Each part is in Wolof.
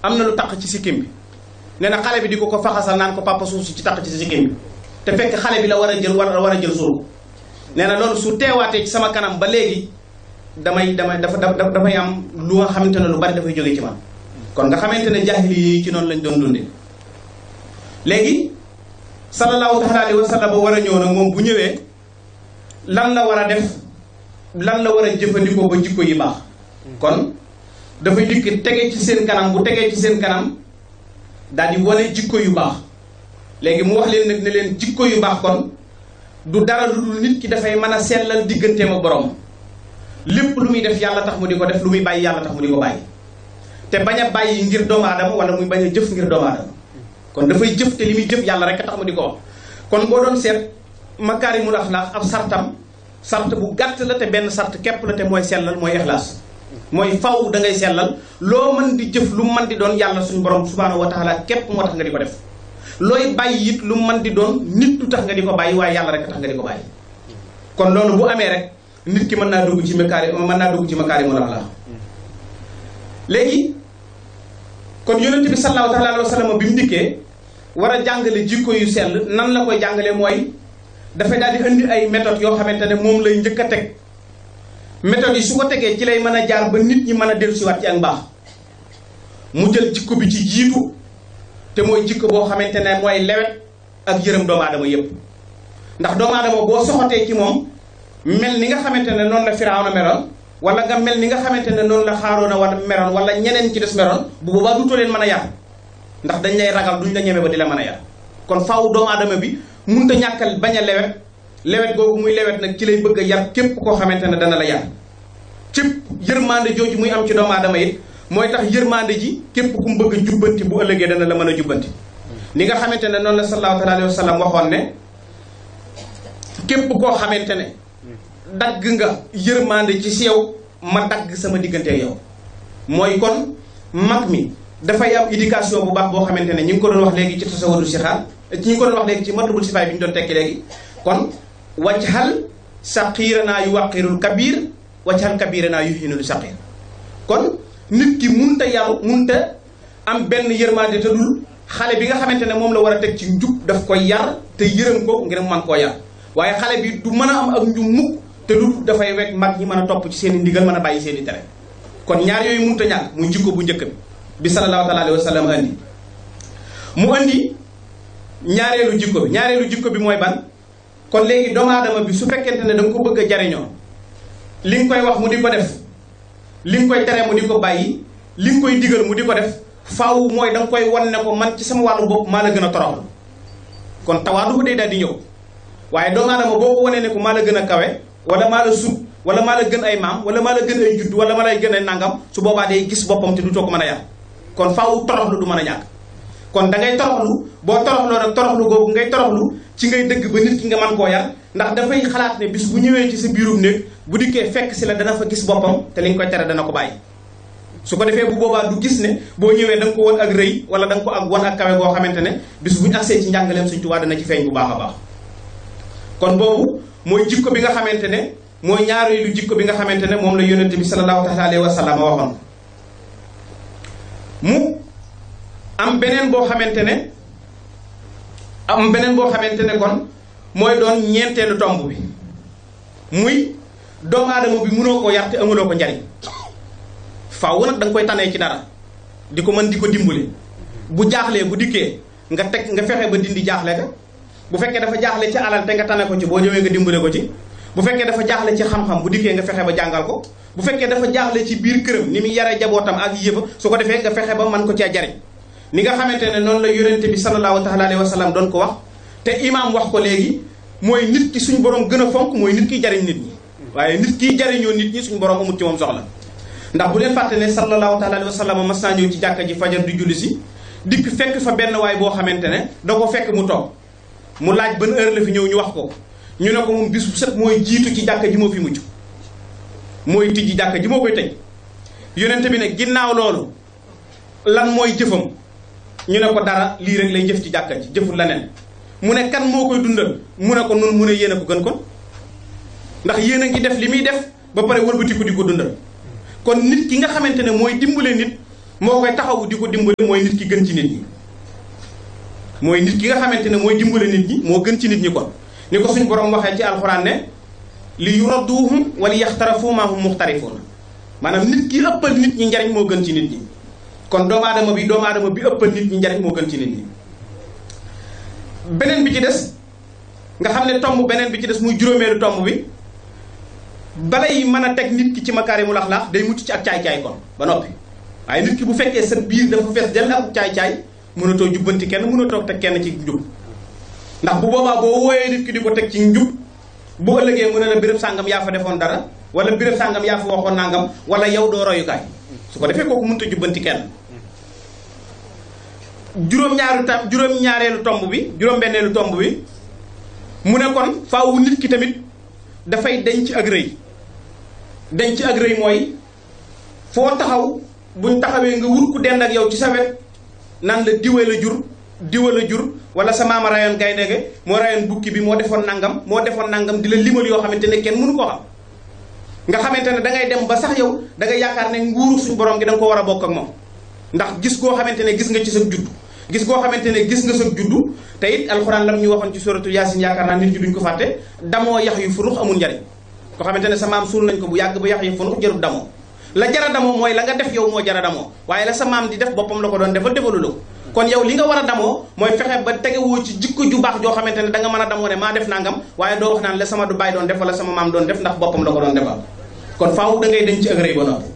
am na lu taq ci sikkim bi nee na xale bi di ko faxasal naan ko papa suuf si ci taq ci sikkim bi te fekk xale bi la war a jël war a jël suuf nee na loolu su teewaatee ci sama kanam ba léegi dafay am lu nga xamante ne lu bari dafay jóge ci man kon nga xamante ne jaahili yi ci noonu lañ doon dundee léegi sallallahu taala alayhi wa sallam war a ñëw nag moom bu ñëwee lan la war a def lan la war a jëfandikoo ba jikko yi baax kon dafay dikk tege ci seen kanam bu tegee ci seen kanam daal di wane jikko yu baax léegi mu wax leen nag ne leen jikko yu baax kon du dara lu dul nit ki dafay mën a sellal digganteem ak borom lépp lu muy def yàlla tax mu di ko def lu muy bàyyi yàlla tax mu di ko bàyyi te bañ a bàyyi ngir doomu aadama wala muy bañ a jëf ngir doomu aadama kon dafay jëf te li muy jëf yàlla rek tax mu di ko wax kon boo doon seet makaarimul axlaaq ab sartam sart bu gàtt la te benn sart képp la te mooy sellal mooy ixlaas mooy faw da ngay sellal loo mën di jëf lu mën di doon yàlla suñu borom subhaanahu wa taala képp moo tax nga di ko def looy bàyyi it lu mën di doon nit du tax nga di ko bàyyi waaye yàlla rek tax nga di ko bàyyi kon loolu bu amee rek nit ki mën naa dugg ci makaarimul axlaaq léegi kon yonent bi sallallahu taala alayhi wa sallam bi mu dikkee war a jàngale jikko yu sell nan la koy jàngale mooy dafay daal di indi ay méthodes yoo xamante ne moom lay njëkk a teg méthodes yi su ko tegee ci lay mën a jaar ba nit ñi mën a dellusiwaat ci ak mbaax mu jël jikko bi ci jiitu te mooy jikko boo xamante ne mooy lewet ak yërëm doomu aadama yépp ndax doomu aadama boo soxotee ci moom mel ni nga xamante ne noonu la Firawna meloon wala nga mel ni nga xamante ne noonu la Xaaroona war meroon wala ñeneen ci des meroon bu boobaa dutoo leen mën a yar ndax dañ lay ragal duñ la ñeme ba di la mën a yar kon faaw doomu aadama bi mënut a ñàkkal bañ a lewet googu muy lewet nag ci lay bëgg a yar képp koo xamante ne dana la yar cëpp yërmande jooju muy am ci doomu aadama it mooy tax yërmande ji képp ku mu bëgg a jubbanti bu ëllëgee dana la mën a jubbanti ni nga xamante ne noonu la sallallahu alayhi wa sallam waxoon ne képp koo xamante ne dagg nga yërmande ci yow ma dagg sama diggante yow mooy kon mag mi dafay am éducation bu baax boo xamante ne ñu ngi ko doon wax léegi ci tasawudu sixaar ñu ngi ko doon wax léegi ci matlabul sifaay bi ñu doon tekki léegi kon wajhal saqiiranaa yu waqirul kabir wajhal kabiranaa yu hinul saqir kon nit ki munta yaru munta am benn yërmande te dul xale bi nga xamante ne moom la war a teg ci njub daf koy yar te yërëm ko ngir man koo yar waaye xale bi du mën a am ak njub mukk te du dafay wekk mag ñi mën a topp ci seen i ndigal mën a bàyyi seen i tere kon ñaar yooyu munta ñàkk muy jikko bu njëkk bi sallallahu alayhi wa sallam andi mu andi ñaareelu jikko bi mooy ban kon léegi doomu aadama bi su fekkente ne da nga ko bëgg a jariñoo li nga koy wax mu di ko def li nga koy tere mu di ko bàyyi li nga koy digal mu di ko def faaw mooy da nga koy wan ne ko man ci sama wàllu bopp maa la gën a toroxlu kon tawaadu day daal di ñëw waaye doomu aadama boo ko wanee ne ko maa la gën a kawe wala maa la sut wala maa la gën ay maam wala maa la gën ay judd wala maa lay gën ay nangam su boobaa day gis boppam te du too ko mën a yar kon faaw toroxlu du mën a ñàkk kon da ngay toroxlu boo toroxloo nag toroxlu googu ngay toroxlu ci ngay dëgg ba nit ki nga mën koo yar ndax dafay xalaat ne bis bu ñëwee ci sa biirum néeg bu dikkee fekk si la dana fa gis boppam te li nga koy tere dana ko bàyyi su ko defee bu boobaa du gis ne boo ñëwee da nga ko won ak rëy wala da nga ko ak won ak kawe goo xamante ne bis bu ñu agsee ci njàngaleem Sëñ Tuubaa dana ci feeñ bu baax a baax kon boobu mooy jikko bi nga xamante ne mooy ñaareelu jikko bi nga xamante ne moom la yonent bi sallallahu alayhi wa sallam waxoon mu am beneen boo xamante ne kon mooy doon ñeenteelu tomb bi muy doomu aadama bi mënoo koo yar te amuloo ko njariñ faaw nag da nga koy tanee ci dara di ko mën di ko dimbale bu jaaxlee bu dikkee nga fexe ba dindi jaaxle ga bu fekkee dafa jaaxle ci alal te nga tane ko ci boo ñëwee nga dimbale ko ci bu fekkee dafa jaaxle ci xam-xam bu dikkee nga fexe ba jàngal ko bu fekkee dafa jaaxle ci biir këram ni muy yare jabootam ak yëfa su ko defee nga fexe ba mën ko cee jariñ ni nga xamante ne noonu la yonente bi sallallahu taala alayhi wa sallam doon ko wax te imaam wax ko léegi mooy nit ki suñu borom gën a fonk mooy nit kiy jariñ nit ñi waaye nit kiy jariñoo nit ñi suñu borom amut ci moom soxla ndax bu leen fàtte ne sallallahu taala alayhi wa sallam mas naa ñëw ci jàkka ji fajar di julli si dikk fekk fa benn waay boo xamante ne da ko fekk mu toog mu laaj ban heure la fi ñëw ñu wax ko ñu ne ko moom bis bu set mooy jiitu ci jàkka ji moo fi mucc mooy tijji jàkka ji moo koy tëj yonente bi ne ginnaaw loolu lan mooy jëfam ñu ne ko dara lii rek lay jëf ci jàkka ji jëful leneen mu ne kan moo koy dundal mu ne ko nun mu ne yéen a ko gën kon ndax yéen a ngi def li muy def ba pare wëlbatiku di ko dundal kon nit ki nga xamante ne mooy dimbale nit moo koy taxawu di ko dimbali mooy nit ki gën ci nit ñi. mooy nit ki nga xamante ne mooy dimbale nit ñi moo gën ci nit ñi kon ni ko suñ borom waxee ci alxuraan ne li yuradduhum wala yaxtarafu ma hum muxtarifuuna maanaam nit ki ëppal nit ñi njariñ moo gën ci nit ñi kon doomu aadama bi ëppal nit ñi njariñ moo gën ci nit ñi. beneen bi ci des nga xam ne tomb beneen bi ci des muy juróomeelu tomb bi balay mën a teg nit ki ci makaarimul axlaaq day mucc ci ak caay-caay kon ba noppi waaye nit ki bu fekkee sa biir dafa fees dell ak caay-caay mënatoo jubbanti kenn mënatoo teg kenn ci njub ndax bu boobaa boo wooyee nit ki di ko teg ci njub bu ëllëgee mu ne la béréb sàngam yaa fa defoon dara wala béréb sàngam yaa fa waxoon nangam wala yow doo royukaay su ko defee kooku mënut a jubbanti kenn. juróom-benneelu tomb bi mu ne kon faawu nit ki tamit dafay denc ak rëy denc ak rëy mooy foo taxaw buñ taxawee nga wut ku dend ak yow ci sa wet nan la diwa la jur wala sa maama rayoon gaynde ge moo rayoon bukki bi moo defoon nangam di la limal yoo xamante ne kenn mënu koo xam nga xamante ne da ngay dem ba sax yow da ngay yaakaar ne nguuru suñu borom gi da nga ko war a bokk ak moom ndax gis goo xamante ne gis nga ci sa juddu gis goo xamante ne gis nga sa juddu te it alxuraan lam ñu waxoon ci suratul yaasin yaakaar naa nit ñi duñ ko fàtte damoo yax yu furux amul njariñ ko xamante ne sa maam suul nañ ko bu yàgg ba yax yu furux jarul damoo la jara damoo mooy la nga def yow moo jara damoo waaye la sa maam di def boppam la ko doon defal defalu la ko kon yow li nga war a damoo mooy fexe ba tegewoo ci jikko ju baax joo xamante ne da nga mën a damoo ne maa def nangam waaye doo wax naan la sama du baay doon def wala sama maam doon def ndax boppam la ko doon defal kon faaw da ngay denc ci ak rëy ba noppi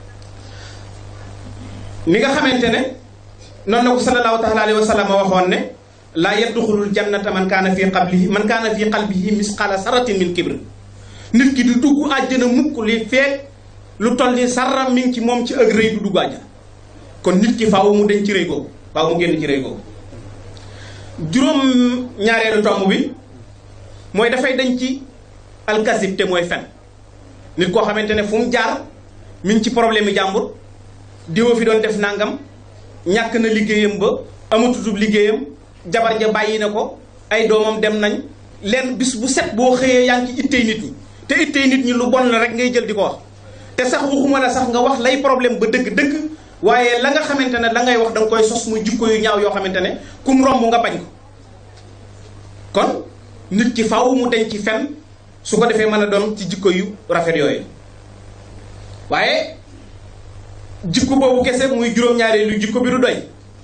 ni nga xamante ne noonu la ko sallallahu taala alayhi wa sallam waxoon ne laa yadxulul jannata man kaana fii qalbihi misqaala saratin min kibr nit ki du dugg àjjana mukk li feek lu toll ni sarra mi ngi ci moom ci ak rëy du dugg àjjana kon nit ki faaw mu denc ci rëy googu faaw mu génn ci rëy googu juróom ñaareelu tomb bi mooy dafay dañ ci alkasib te mooy fen nit koo xamante ne fu mu jaar mi ngi ci problème yi jàmbur diwa fi doon def nangam ñàkk na liggéeyam ba amatutub liggéeyam jabar ja bàyyi na ko ay doomam dem nañ leen bis bu set boo xëyee yaa ngi ci ittey nit ñi te ittey nit ñi lu bon la rek ngay jël di ko wax te sax waxuma la sax nga wax lay problème ba dëgg-dëgg waaye la nga xamante ne la ngay wax da nga koy sos muy jikko yu ñaaw yoo xamante ne kum romb nga bañ ko kon nit ki faaw mu denc ci fen su ko defee mën a doon ci jikko yu rafet yooyu waaye jikko boobu kese muy juróom-ñaareelu jikko bi du doy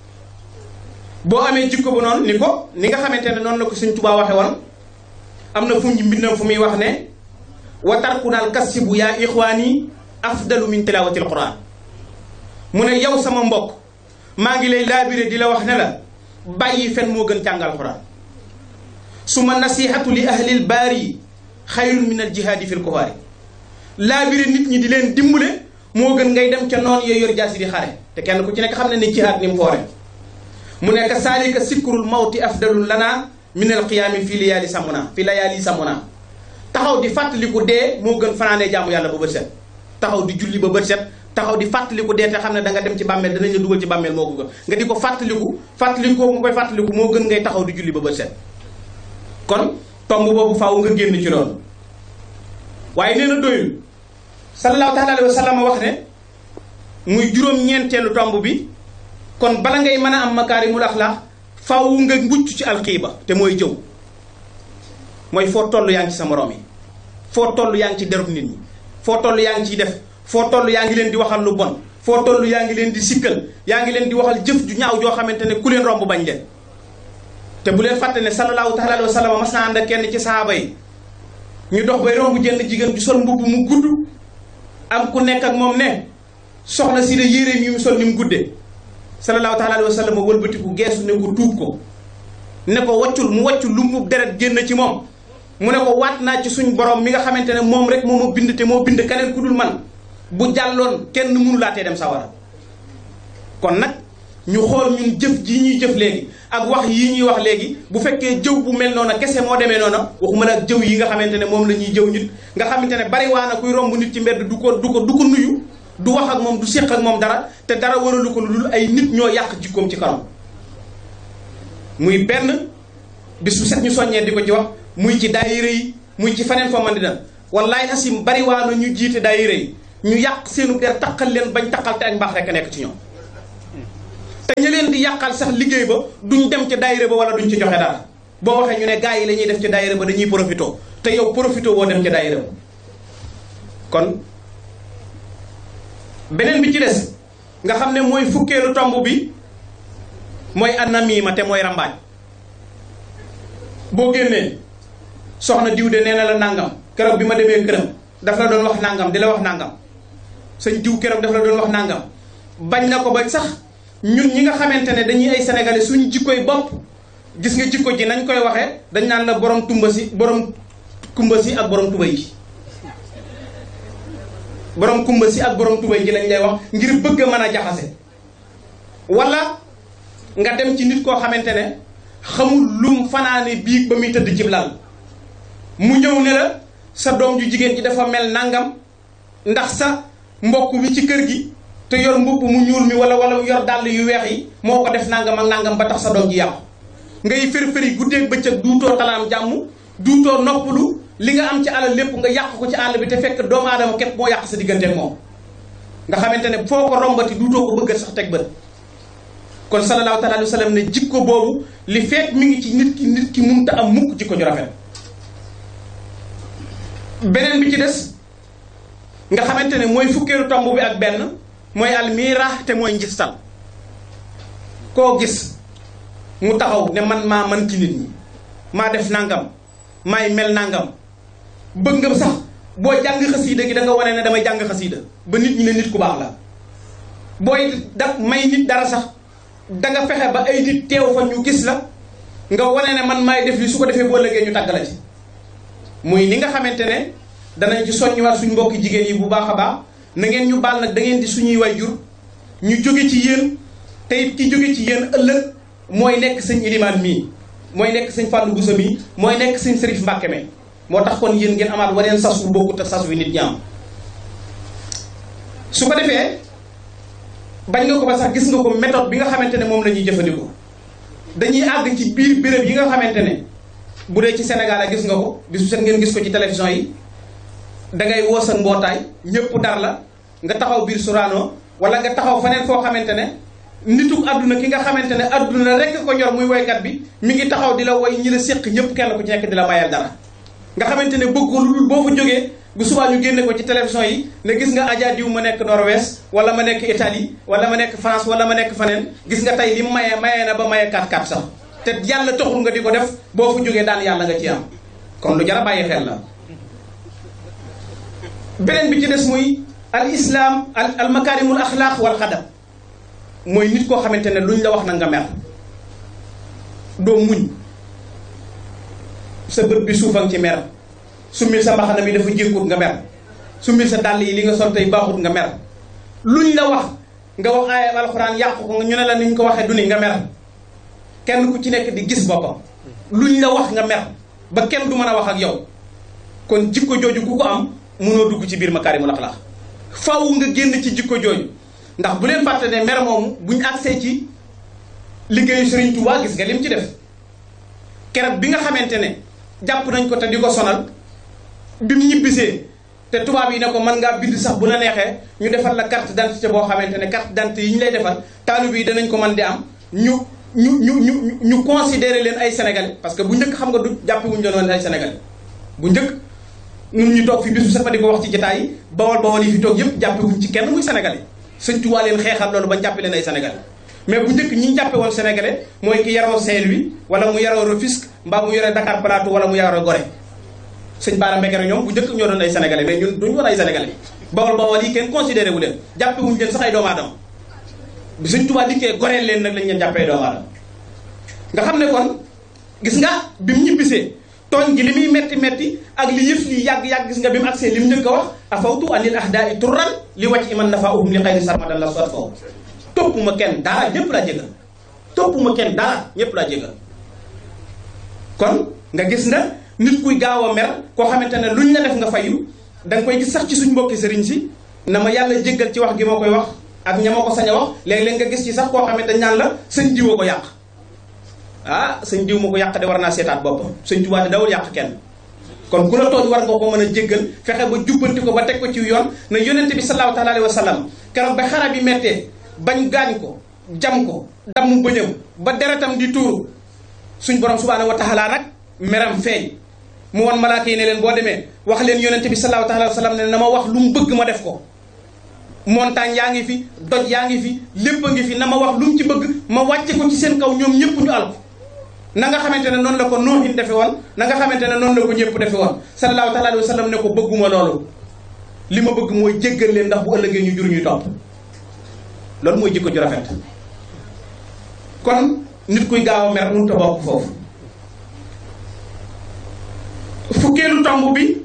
boo amee jikko bu noonu ni nga xamante ne noonu la ko Sëñ Tuubaa waxe woon am na fu mu mbindam fu muy wax ne wa tarkunal kasibu yaa ixwaani afdalu min tilawatil quran mu ne yow sama mbokk maa ngi lay laabire di la wax ne la bàyyi fen moo gën jàngal quran suma nasihatu li ahlil baari xayrun min al jihaadi fil kufaari laabire nit ñi di leen dimbale moo gën ngay dem ca noonu yooyu yor jaasi di xare te kenn ku ci nekk xam ne ni jihaad ni mu foore mu nekk saalika sikrul mawti afdalun lana min al qiyaami fi layaali samuna taxaw di fàttaliku dee moo gën fanaanee jaamu yàlla ba bët set taxaw di julli ba bët set taxaw di fàttaliku dee te xam ne da nga dem ci bàmmeel danañ la dugal ci bàmmeel moo ko gën nga di ko fàttaliku nga koy fàttaliku moo gën ngay taxaw di julli ba bët set kon tomb boobu faaw nga génn ci loolu waaye nee na doyul sallallahu taala alayhi wa sallam wax ne muy juróom-ñeenteelu tomb bi kon bala ngay mën a am makaarimul axlaaq faaw nga mucc ci alxiiba te mooy jëw mooy foo toll yaa ngi ci sa morom yi foo toll yaa ngi ci derub nit ñi foo toll yaa ngi ciy def foo toll yaa ngi leen di waxal lu bon foo toll yaa ngi leen di sikkal yaa ngi leen di waxal jëf ju ñaaw joo xamante ne ku leen romb bañ leen te bu leen fàtte ne sallallahu taala alayhi wa sallam mas naa ànd ak kenn ci sahaaba yi ñu dox bay romb jenn jigéen ju sol mbubb mu gudd am ku nekk ak moom ne soxna si de yéreem yi mu sol ni mu guddee sallallahu taala alayhi wa sallam wëlbatiku geesu ne ko tuub ko ne ko waccul mu waccul lu mu deret génn ci moom mu ne ko waat naa ci suñ borom mi nga xamante ne moom rek moo ma bind te moo bind keneen ku dul man bu jàlloon kenn mënu laatee dem sawara kon nag ñu xool ñun jëf ji ñuy jëf léegi ak wax yi ñuy wax léegi bu fekkee jëw bu mel noona kese moo demee noona waxuma la ak jëw yi nga xamante ne moom la ñuy jëw nit nga xamante ne bari waa na kuy romb nit ci mbedd du ko nuyu du wax ak moom du séq ak moom dara te dara waralu ko lu dul ay nit ñoo yàq jikkoom ci kanam muy benn bis bu set ñu soññee di ko ci wax muy ci daayira yi muy ci faneen fa man di dem wallaay asim bari waa na ñu jiite daayira yi ñu yàq seenu der taqal leen bañ taqal te ak mbaax rek a nekk ci ñoom te ña leen di yàqal sax liggéey ba duñ dem ci daayira ba wala duñ ci joxe dara boo waxee ñu ne gars yi la ñuy def ci daayira ba dañuy profito te yow profito boo dem ci daayira ba. kon beneen bi ci des nga xam ne mooy fukkeelu tomb bi mooy annamiima te mooy rambaaj. boo génnee soxna diw de nee na la nangam keroog bi ma demee këram daf la doon wax nangam di la wax nangam sëñ diw keroog daf la doon wax nangam bañ na ko ba sax ñun ñi nga xamante ne dañuy ay sénégalais suñu jikkoy bopp gis nga jikko ji nañ koy waxee dañ naan la borom tumba si borom kumba si ak borom tubay ji borom kumba si ak borom tubay ji lañ lay wax ngir bëgg a mën a jaxase. wala nga dem ci nit koo xamante ne xamul lum fanaane biig ba muy tëdd cib lal mu ñëw ne la sa doom ju jigéen ji dafa mel nangam ndax sa mbokk mi ci kër gi te yor mbubb mu ñuul mi wala yor dàll yu weex yi moo ko def nangam ak nangam ba tax sa doom ji yàqu ngay fër-fëri guddeeg bëccëg duutoo talaam jàmm duutoo noppalu li nga am ci alal lépp nga yàq ko ci àll bi te fekk doomu aadama képp moo yàq sa diggante ak moom nga xamante ne foo ko rombati duutoo ko bëgg sax teg bët. kon sallallahu taala alayhi wa sallam ne jikko boobu li fekk mi ngi ci nit ki mënut a am mukk jikko ju rafet. beneen bi ci des nga xamante ne mooy fukkeelu tomb bi ak benn mooy almira te mooy njistal. koo gis mu taxaw ne man maa man ci nit ñi maa def nangam maay mel nangam bëgg nga sax boo jàng xasiida gi da nga wane ne damay jàng xasiida ba nit ñi ne nit ku baax la booy da may nit dara sax danga fexe ba ay nit teew fa ñu gis la nga wane ne man maay def li su ko defee boo ëllëgee ñu tàgg la ci. muy li nga xamante ne danañ ci soññiwaat suñ mbokki jigéen yi bu baax a baax na ngeen ñu baal nag da ngeen di suñuy waajur ñu jóge ci yéen te it ki jóge ci yéen ëllëg mooy nekk sëñ Ilimaan mii mooy nekk sëñ Fallou Bousso mii mooy nekk sëñ Serif Mbàkke me moo tax kon yéen ngeen amaat waneen sas wu bokkut ak sas wi nit ñi am. su ko defee bañ nga ko ba sax gis nga ko méthode bi nga xamante ne moom la ñuy jëfandikoo dañuy àgg ci biir béréb yi nga xamante ne bu dee ci Sénégal a gis nga ko bisu set ngeen gis ko ci télévision yi dangay woo sa mbootaay ñëpp dar la nga taxaw biir Sorano wala nga taxaw faneen foo xamante ne nituk àdduna ki nga xamante ne àdduna rek ko ñor muy woykat bi mi ngi taxaw di la woy ñi la séq ñëpp kenn ku ci nekk di la mayal dara nga xamante ne bëggoo lu dul boo fa jógee bu subaa ñu génne ko ci télévision yi ne gis nga Adja diw ma nekk Norvège wala ma nekk Italie wala ma nekk France wala ma nekk faneen gis nga tey li mayee na ba maye 4-4 sax te yàlla taxul nga di ko def boo fa jógee daan yàlla nga ci am kon lu jar a bàyyi xel la. beneen bi ci des muy al islam al makarimul axlaaq wal xadab mooy nit koo xamante ne luñ la wax na nga mer doo muñ sa bët bi suufam ci mer summil sa mbaxana mi dafa jékkut nga mer summil sa dàll yi li nga sol tey baaxut nga mer luñ la wax nga wax aaya alxuraan yàqu ko ñu ne la niñ ko waxee du ni nga mer kenn ku ci nekk di gis boppam luñ la wax nga mer ba kenn du mën a wax ak yow kon jikko jooju ku ko am mënoo dugg ci biir makaarimul axlaaq faaw nga génn ci jikko jooju ndax bu leen fàtte ne mer moomu buñ agsee ci liggéeyu Serigne Touba gis nga lim ci def keroog bi nga xamante ne jàpp nañ ko te di ko sonal bi mu ñibbisee te tubaab yi ne ko mën ngaa bind sax bu la neexee ñu defal la carte d'identité boo xamante ne carte d'identité yi ñu lay defal taalibe yi danañ ko mën di am ñu considérer leen ay sénégalais parce que bu njëkk xam nga du jàppe wuñu doon ay sénégalais bu njëkk ñun ñu toog fi bisu sax ba di ko wax ci jotaay yi bawol yi fi toog yëpp jàppe wuñ ci kenn muy sénégalais Sëñ Tuubaa leen xeexal loolu ba jàppe leen ay sénégalais mais bu njëkk ñi jàppe woon sénégalais mooy ki yaroo Saint-Louis wala mu yaroo Rufisque mbaa mu yore Dakar Plateau wala mu yaroo Gorée sëñ Bara Mbekere ñoom bu njëkk ñoo doon ay sénégalais mais ñun duñu woon ay sénégalais bawol yi kenn considéré wu leen jàppe wuñ leen sax ay doomu aadama bi Sëñ Tuubaa dikkee goreel leen nag lañ leen jàppee doomu aadama nga xam ne kon gis nga bi mu ñibbisee tooñ gi li muy metti metti ak li yëf li yàgg-yàgg gis nga bi mu agsee li mu njëkk a wax afawtu anil ahdaai turran li wàcc iman nafaahum li xayri sarmadan la soit faw topp ma kenn dara ñëpp laa jégal topp ma kenn dara ñëpp laa jégal kon nga gis na nit kuy gaaw a mer koo xamante ne luñ la def nga fayu da nga koy gis sax ci suñ mbokki sëriñ si na ma yàlla jéggal ci wax gi ma koy wax ak ña ma ko sañ a wax léeg-léeg nga gis ci sax koo xamante dañ naan la sëñ diw a ko yàq ah sëñ diw ma ko yàq de war naa seetaat boppam sëñ Tuubaa de dawul yàq kenn kon ku la tooñ war nga ko mën a jéggal fexe ba jubbanti ko ba teg ko ci yoon na yonente bi sallallahu taala alayhi wa sallam keroog ba xara bi mettee bañ gaañ ko jam ko damm bëñam ba deretam di tuuru suñ borom subhaanahu wa taala nag meram feeñ mu won malaaka yi ne leen boo demee wax leen yonente bi sallallahu alayhi wa sallam ne na ma wax lu mu bëgg ma def ko montagne yaa ngi fi doj yaa ngi fi lépp a ngi fi na ma wax lu mu ci bëgg ma wàcce ko ci seen kaw ñoom ñëpp ñu alko na nga xamante ne noonu la ko noohin defe woon na nga xamante ne noonu la ko ñëpp defe woon sallallahu alayhi wa sallam ne ko bëgguma loolu li ma bëgg mooy jéggal leen ndax bu ëllëgee ñu jur ñuy topp loolu mooy jikko ju rafet kon nit kuy gaaw a mer mënut a bokk foofu fukkeelu tomb bi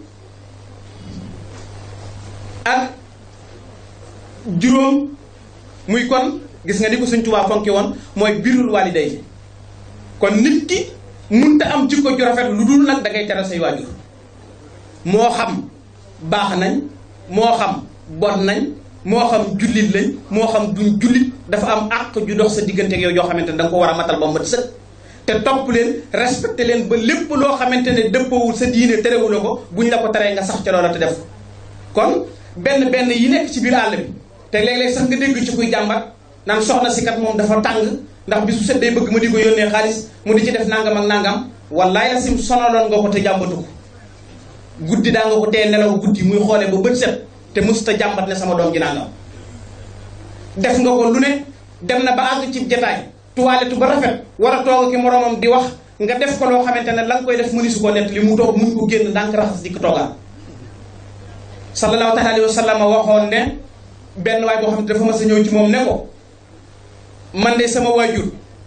ak juróom muy kon gis nga ni ko Sëñ Tuubaa fonki woon mooy birrul waaliday kon nit ki mënut a am jikko ju rafet lu dul nag da ngay tere say waajur moo xam baax nañ moo xam bon nañ moo xam jullit lañ moo xam duñ jullit dafa am àq ju dox sa diggante ak yow yoo xamante ne da nga ko war a matal ba mat sëkk te topp leen respecté leen ba lépp loo xamante ne dëppoowul sa diine terewul la ko buñ la ko teree nga sax ca loola te def kon benn yi nekk ci biir àll bi te léeg-léeg sax nga dégg ci kuy jàmbat naan soxna si kat moom dafa tàng ndax bisu set day bëgg ma di ko yónnee xaalis mu di ci def nangam ak nangam wallaay la sim sonaloon nga ko te jàmbatu ko guddi daa nga ko tee nelaw guddi muy xoolee ba bët set te musuta jàmbat ne sama doom ji nangam def nga ko lu ne dem na ba àgg ci jataay tuwaaletu ba rafet war a toog ki moroomam di wax nga def ko loo xamante ne la nga koy def mëni su ko nett li mu toog mun ko génn ndànk raxas di ko toogaat sallallahu alayhi wa sallam waxoon ne benn waay boo xam ne dafa mas a ñëw ci moom ne ko man de sama waajur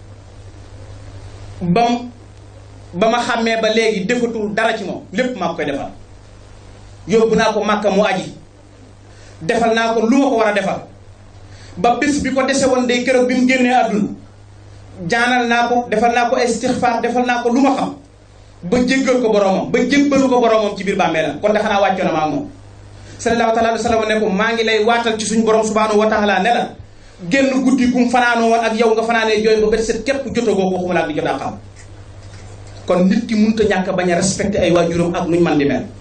ba ma xàmmee ba léegi defatul dara ci moom lépp maa koy defal yóbbu naa ko Màkka mu aji defal naa ko lu ma ko war a defal ba bés bi ko dese woon day keroog bi mu génnee àdduna jaanal naa ko defal naa ko istixfaar defal naa ko lu ma xam ba jéggal ko boromam ba jébbalu ko boromam ci biir bàmmeelam kon de xanaa wàccoon na maa moom sallallahu alayhi wa sallam ne ko maa ngi lay waatal ci suñu borom subhanahu wa taala ne la génn guddi gum fanaanoo woon ak yow nga fanaanee jooy ba bët set képp jotagoo ko waxuma la ak di jot a xam kon nit ki mënut a ñàkk bañ a respecté ay waajuram ak nuñ man di mel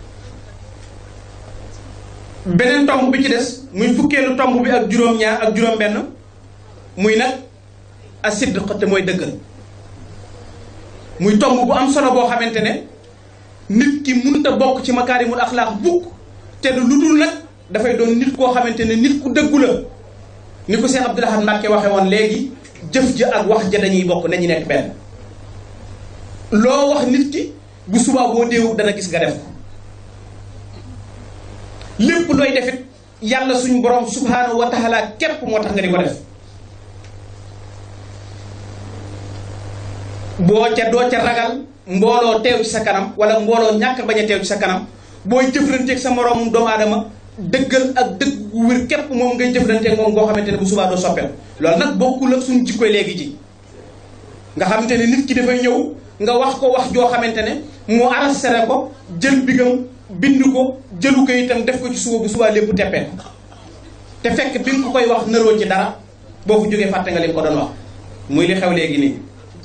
beneen tomb bi ci des muy fukkeelu tomb bi ak juróom-ñaar ak juróom-benn muy nag as-sidq te mooy dëggal muy tomb bu am solo boo xamante ne nit ki mënut a bokk ci makaarimul axlaaq bukk te du lu dul nag dafay doon nit koo xamante ne nit ku dëggu la ni ko Cheikh Abdoul Ahad Mbacké waxe woon léegi jëf ja ak wax ja dañuy bokk nañu nekk benn loo wax nit ki bu subaa boo déewu dana gis nga def ko lépp looy defit yàlla suñu borom subhanahu wa taala képp moo tax nga di ko def doo ca ragal mbooloo teew ci sa kanam wala mbooloo ñàkk bañ a teew ci sa kanam booy jëflanteeg sa moroomum doomu aadama dëggal ak dëgg gu wér képp moom ngay jëflanteeg moom ngoo xamante ne bu subaa doo soppeel loolu nag bokkul ak suñu jikkoy léegi ji nga xamante ne nit ki dafay ñëw nga wax ko wax joo xamante ne mu arasere ko jël bigam bind ko jëlu ko itam def ko ci suba bu subaa lépp teppee te fekk bi nga ko koy wax naroo ci dara boo fu jógee fàtte nga leen ko doon wax muy li xew léegi nii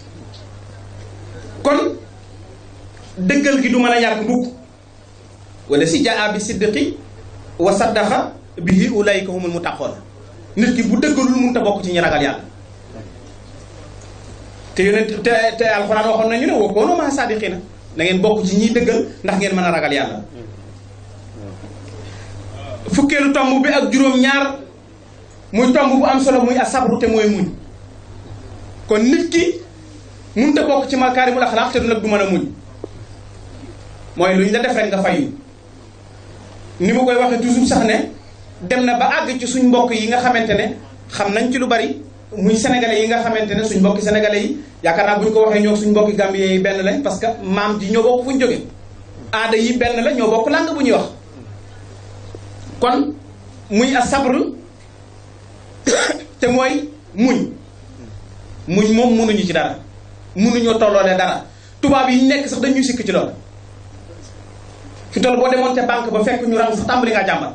kon dëggal gi du mën a ñàkk mukk wala si jaa bi siddiqi wa saddaqa bihi ulaika humul muttaqoon nit ki bu dëggalul mënut a bokk ci ñi ragal yàlla te yonent te alxuraan waxoon nañu ne wa koonu maa saadiqiina da ngeen bokk ci ñiy dëggal ndax ngeen mën a ragal yàlla fukkeelu tomb bi ak juróom-ñaar muy tomb bu am solo muy asabru te mooy muñ kon nit ki mënut a bokk ci makaarimul axlaaq te du nag du mën a muñ mooy lu ñu la def rek nga fayu ni ma koy waxee toujours sax ne dem na ba àgg ci suñ mbokk yi nga xamante ne xam nañ ci lu bari muy sénégalais yi nga xamante ne suñ mbokki sénégalais yi yaakaar naa bu ñu ko waxee ñoo suñ mbokki gambien yi benn lañ parce que maam ji ñoo bokk fu ñu jóge aada yi benn la ñoo bokk langue bu ñuy wax kon muy asabr te mooy muñ moom mënuñu ci dara mënuñoo tolloolee dara tubaab yi nekk sax dañuy sikk ci loolu fi toll boo demoon te banque ba fekk ñu rang sax tàmbali ngaa jàmbat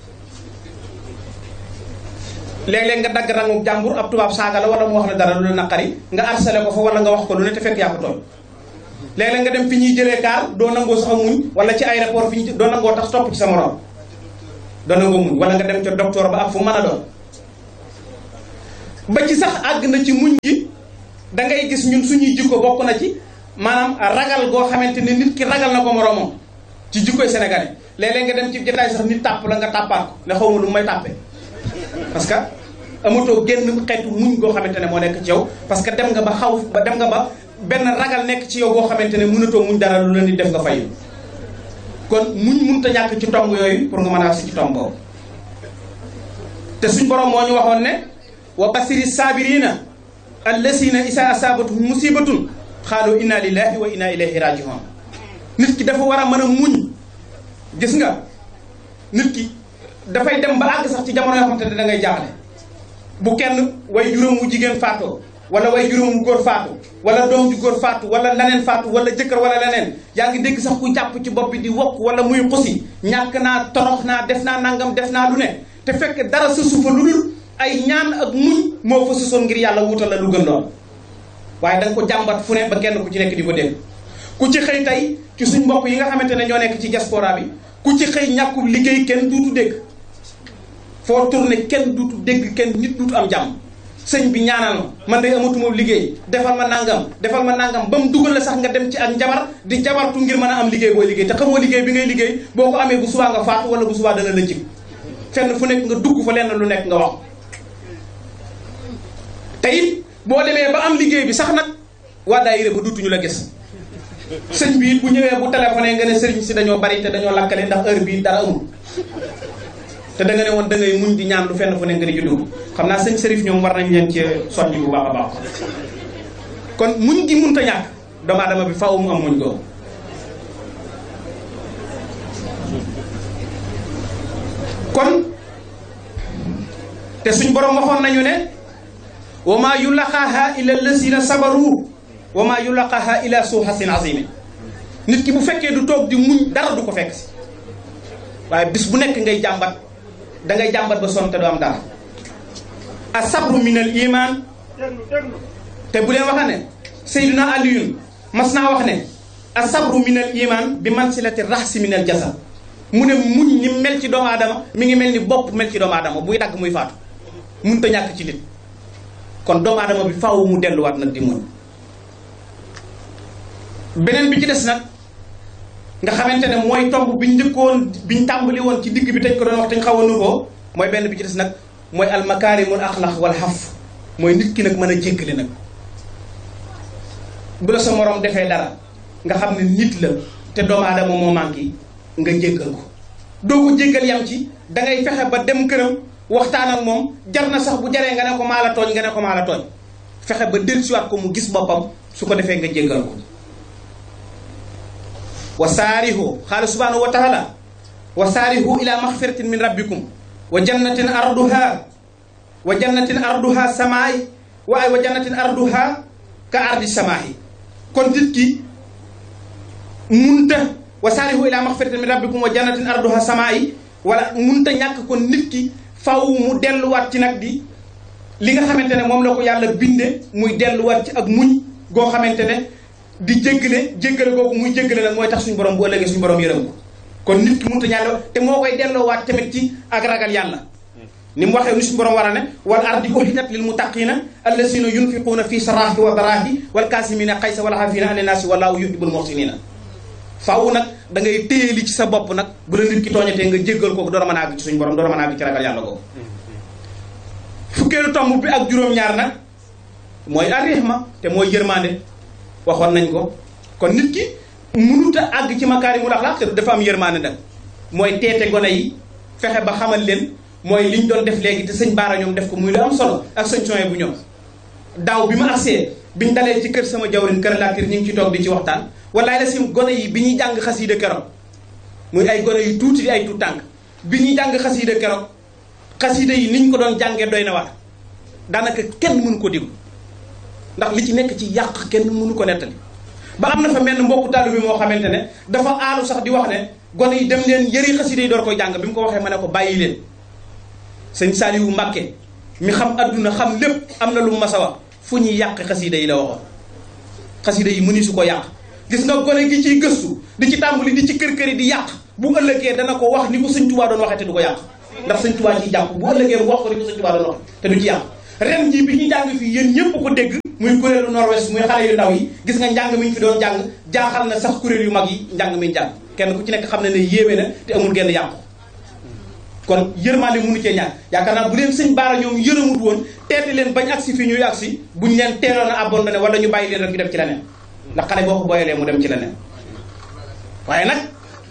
léeg-léeg nga dagg rangu jàmbur ab tubaab saaga la wala mu wax la dara lu la naqari nga harcelé ko fa wala nga wax ko lu ne te fekk yaa ko tooñ léeg-léeg nga dem fi ñuy jëlee kaar doo nangoo sax a muñ wala ci aéroport fi ñu doo nangoo tax topp ci sa morom doo nangoo muñ wala nga dem ca docteur ba ak fu mën a doon ba ci sax àgg na ci muñ gi da ngay gis ñun suñuy jikko bokk na ci maanaam ragal goo xamante ne nit ki ragal na ko moroomam ci jikkoy sénégalais léeg-léeg nga dem ci jotaay sax nit tàpp la nga tàppaat ko ne xaw ma lu may tàppee parce que amatoo génn xeetu muñ goo xamante ne moo nekk ci yow parce que dem nga ba benn ragal nekk ci yow goo xamante ne mënatoo muñ dara lu leen di def nga fay kon muñ mënut a ñàkk ci tomb yooyu pour nga mën a si ci tomb boobu te suñ borom moo ñu waxoon ne wa basiri saabirina allasina isa asabatuhum musibatun xaalu inna lillahi wa inna ilayhi rajiun nit ki dafa war a mën a muñ gis nga nit ki dafay dem ba àgg sax ci jamono yoo xamante ne da ngay jaaxle bu kenn way juróom wu jigéen faatoo wala way juróom wu góor faatu wala doom ju góor faatu wala leneen faatu wala jëkkër wala leneen yaa ngi dégg sax ku jàpp ci bopp bi di wokk wala muy xusi ñàkk naa torox naa def naa nangam def naa lu ne te fekk dara sësu fa lu dul ay ñaan ak muñ moo fa sësoon ngir yàlla wutal la lu gën lool waaye da nga ko jàmbat fu ne ba kenn ku ci nekk di ko dégg ku ci xëy tey ci suñ mbokk yi nga xamante ne ñoo nekk ci diaspora bi ku ci xëy ñàkkul liggéey kenn duutu dégg foo tourné kenn duutu dégg kenn nit duutu am jàmm sëñ bi ñaanal ma man day amatuma liggéey defal ma nangam ba mu dugal la sax nga dem ci ak njabar di jabartu ngir mën a am liggéey booy liggéey te xamoo liggéey bi ngay liggéey boo ko amee bu subaa nga faatu wala bu subaa dana la jig fenn fu nekk nga dugg fa lenn lu nekk nga wax te it boo demee ba am liggéey bi sax nag waa daayira ba duutuñu la gis sëñ bi it bu ñëwee bu téléphoné nga ne sëriñ si dañoo bari te dañoo lakkale ndax heure bii dara amul te da nga ne woon da ngay muñ di ñaan lu fenn fu ne nga di juddu xam naa sëñ Serif ñoom war nañ leen ci soññ bu baax a baax kon muñ gi mënut a ñàkk doomu aadama bi faaw mu am muñ googu kon te suñ borom waxoon nañu ne wa maa yulaqaaha illa allazina sabaru wa maa yulaqaaha illa su hasin azimi nit ki bu fekkee du toog di muñ dara du ko fekk si waaye bis bu nekk ngay jàmbat da ngay jàmbat ba sonn te du am dara asabru min al iman te bu leen waxa ne Seydina Aliyun mas naa wax ne asabru min al iman bi mansilati rahsi min al jasad mu ne muñ ni mel ci doomu aadama mi ngi mel ni bopp mel ci doomu aadama buy dagg muy faatu mun ta ñàkk ci nit kon doomu aadama bi faaw mu delluwaat nag di muñ beneen bi ci des nag nga xamante ne mooy tomb biñ njëkkoon biñ tàmbali woon ci digg bi tañ ko doon wax tañ xaw a nuroo mooy benn bi ci des nag mooy almakaarimul axlaq wal xaf mooy nit ki nag mën a jéggale nag bu la sa morom defee dara nga xam ne nit la te doomu aadama moo manqué nga jéggal ko doo ko jéggal yam ci da ngay fexe ba dem këram waxtaan ak moom jar na sax bu jaree nga ne ko maa la tooñ nga ne ko maa la tooñ fexe ba dellusiwaat ko mu gis boppam su ko defee nga jéggal ko wa saarihu xaala subhanahu wa taala wa saarihu ila maxfiratin min rabbikum wa jannatin arduha samaay wa jannatin arduha ka ardi samaahi kon nit ki munta wa saarihu ila maxfiratin min rabbikum wa jannatin arduha samaay wala munta ñàkk kon nit ki faw mu delluwaat ci nag di li nga xamante ne moom la ko yàlla binde muy delluwaat ci ak muñ goo xamante ne di jéggale googu muy jéggale nag mooy tax suñu borom bu ëllëgee suñu borom yërëm ko kon nit ki mënut a ñaan te moo koy delloowaat tamit ci ak ragal yàlla ni mu waxee ni suñu borom war a ne wal ardi uxijat lil muttaqina allasina yunfiquuna fi saraahi wa daraahi wal kaasimina xaysa wal aafina ani naasi wallahu yuhibbul muxsinina faaw nag da ngay téye li ci sa bopp nag bu la nit ki tooñatee nga jéggal kooku door a mën a àgg ci suñu borom door a mën a àgg ci ragal yàlla googu fukkeelu tomb bi ak juróom-ñaar nag mooy arrihma te mooy yërmande waxoon nañ ko kon nit ki mënut a àgg ci makaarimul axlaaq te dafa am yërmande nag mooy teete gone yi fexe ba xamal leen mooy liñ doon def léegi te sëñ Baara ñoom def ko muy lu am solo ak sëñ Soye bu ñoom daaw bi ma agsee biñ dalee ci kër sama jawrin kër laatir ñu ngi ci toog di ci waxtaan walaay la sim gone yi bi ñuy jàng xasiida keroog muy ay gone yu tuuti di ay tuut tànk bi ñuy jàng xasiida keroog xasiida yi niñ ko doon jàngee doy na war daanaka kenn mënu ko déglu ndax li ci nekk ci yàq kenn mënu ko nettali ba am na fa mel mbokku taalibe bi moo xamante ne dafa aalu sax di wax ne gone yi dem leen yëri xasida yi door koy jàng bi mu ko waxee ma ne ko bàyyi leen sëñ Saliou Mbàkke mi xam adduna xam lépp am na lu mu mas a wax fu ñuy yàq xasida yi la waxoon xasida yi mëni su ko yàq gis nga gone gi ciy gëstu di ci tàmbali di ci kër-këri di yàq bu ëllëgee dana ko wax ni ko sëñ Tuubaa doon waxee te du ko yàq ndax sëñ Tuubaa ciy jàpp bu ëllëgee mu wax ko ni ko sëñ Tuubaa doon wax te du ci yàq ren jii bi ñu jàng fii yéen ñëpp ko dégg muy kuréelu nord-ouest muy xale yu ndaw yi gis nga njàng mi ñu fi doon jàng jaaxal na sax kuréel yu mag yi njàng mi njàng kenn ku ci nekk xam ne ne yéeme na te amul genn yàqu kon yërmaande mënu cee ñàkk yaakaar naa bu leen sëñ Baara ñoom yërëmut woon teete leen bañ agsi fii ñuy agsi buñ leen teeloon a abandonné wala ñu bàyyi leen rek ñu dem ci leneen ndax xale boo ko booyalee mu dem ci leneen waaye nag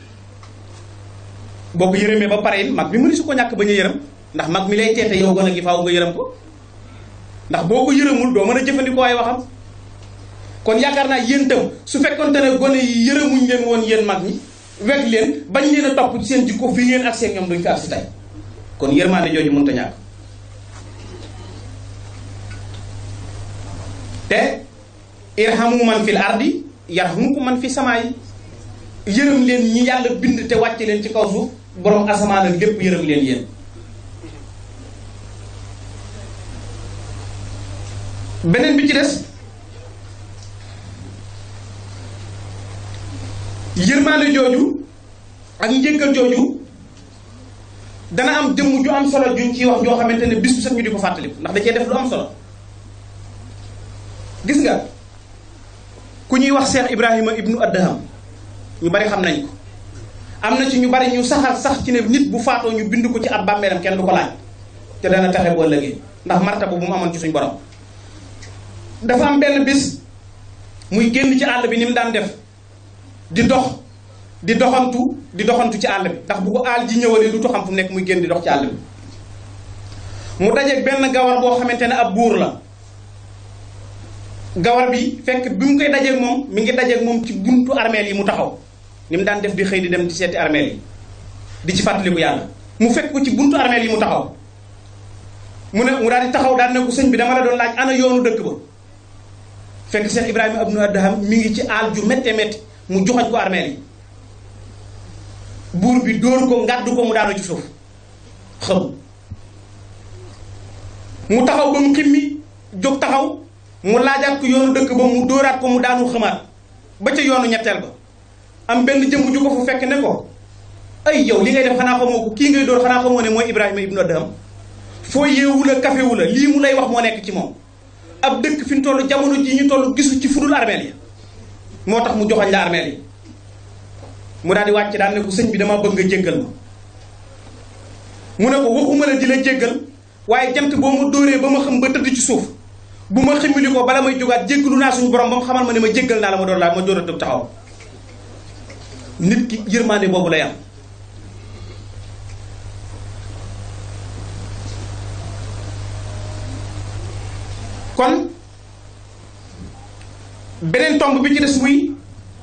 boo ko yërëmee ba pare it mag mi mënu su ko ñàkk bañ a yërëm ndax mag mi lay teete yow gone gi faaw nga yërëm ko ndax boo ko yërëmul doo mën a jëfandikoo ay waxam kon yaakaar naa yéen itam su fekkonte ne gone yi yërëmuñ leen woon yéen mag ñi weg leen bañ leen a topp ci seen jikko fii ngeen ak seen ñoom duñ ko agsi tey kon yërmaande jooju mënut a ñàkk te irhamu man fil ardi yarhamukum man fi samaayi yërëm leen ñi yàlla bind te wàcce leen ci kaw suuf borom asamaan ak lépp yërëm leen yéen beneen bi ci des yërmaande jooju ak njëggal jooju dana am jëmm ju am solo juñ ciy wax joo xamante ne bis bu set ñu di ko fàttaliku ndax da cee def lu am solo gis nga ku ñuy wax Cheikh Ibrahima ibnu Adham ñu bari xam nañ ko am na ci ñu bari ñu sax ci ne nit bu faatoo ñu bind ko ci ab bàmmeelam kenn du ko laaj te dana taxe boo ëllëgee ndax martaba bu mu amoon ci suñ borom dafa am benn bis muy génn ci àll bi ni mu daan def di doxantu ci àll bi ndax bu ko àll ji ñëwalee du xam fu mu nekk muy génn di dox ci àll bi mu dajeeg benn gawar boo xamante ne ab buur la gawar bi fekk bi mu koy dajeeg moom mi ngi dajeeg moom ci buntu armeel yi mu taxaw ni mu daan def di xëy di dem di seeti armeel yi di ci fàttaliku yàlla mu fekk ko ci buntu armeel yi mu taxaw mu daal di taxaw daal ne ko sëñ bi dama la doon laaj ana yoonu dëkk ba fekk Cheikh Ibrahima ibnu Adham mi ngi ci àll ju métte métti mu joxoñ ko armeel yi buur bi dóor ko ngàddu ko mu daanu ci suuf xam mu taxaw ba mu ximmi jóg taxaw mu laajaat ko yoonu dëkk ba mu dóoraat ko mu daanu xamaat ba ca yoonu ñetteel ba am benn jëmm ju ko fu fekk ne ko ay yow li ngay def xanaa xamoo ko kii ngay dóor xanaa xamoo ne mooy Ibrahima ibnu Adham foo yeewu la kafewu la lii mu lay wax moo nekk ci moom ab dëkk fi ñu toll jamono ji ñu toll gisu ci fudul armeel yi moo tax mu joxañ la armeel yi mu daal di wàcc daal ne ko sëñ bi dama bëgg nga jéggal ma mu ne ko waxuma la di la jéggal waaye jant boo ma dóoree ba ma xam ba tëdd ci suuf bu ma ximmili ko bala may jógaat jéggalu naa suñu borom ba mu xamal ma ne ma jéggal naa la ma door laa ma door a tëb taxaw nit ki yërmaande boobu lay am kon beneen tomb bi ci des muy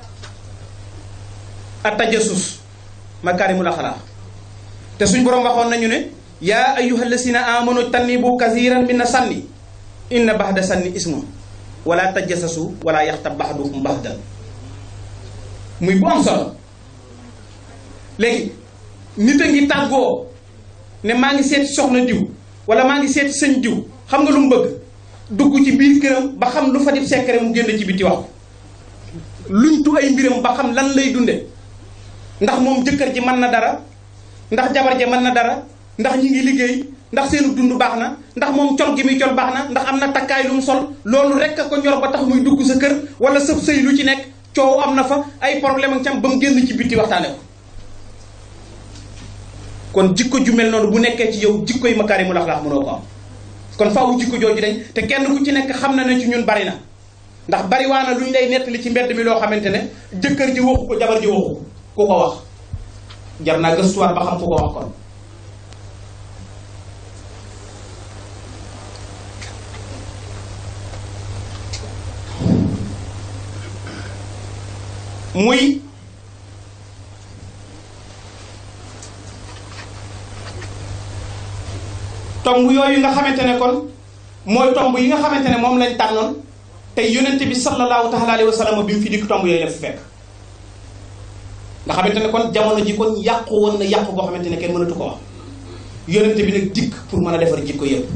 at-tajassus makaarimul axlaaq te suñ borom waxoon nañu ne yaa ayyuhal lazina amanu tannibu kasiran mina sanni inna baxda sanni ismu wala tajassasu wala yaxtab baxdukum baxdan muy bu am solo léegi nit a ngi tàggoo ne maa ngi seeti soxna diw wala maa ngi seeti sëñ diw xam nga lu mu bëgg dugg ci biir këram ba xam lu fa di secret mu génn ci biti wax luñ tu ay mbiram ba xam lan lay dunde ndax moom jëkkër ji mën na dara ndax jabar ji mën na dara ndax ñi ngi liggéey ndax seenu dund baax na ndax moom col gi muy col baax na ndax am na takkaay lu mu sol loolu rek a ko ñor ba tax muy dugg sa kër wala sëb sëy lu ci nekk coow am na fa ay problème ak cam ba mu génn ci biti waxtaane ko kon jikko ju mel noonu bu nekkee ci yow jikko yi makaarimul axlaaq mënoo ko am kon faawu jikko jooju dañ te kenn ku ci nekk xam na ne ci ñun bari na ndax bari waa na lu ñu lay nettali ci mbedd mi loo xamante ne jëkkër ji waxu ko jabar ji waxu ko ku ko wax jar naa gëstuwaat ba xam ku ko wax kon muy tomb yooyu nga xamante ne kon mooy tomb yi nga xamante ne moom lañ tànnoon te yonente bi sallallahu taala alayhi wa sallam bi mu fi dikk tomb yooyu la fi fekk nga xamante ne kon jamono ji kon yàqu woon na yàqu boo xamante ne kenn mënatu ko wax yonente bi nag dikk pour mën a defar jikko yëpp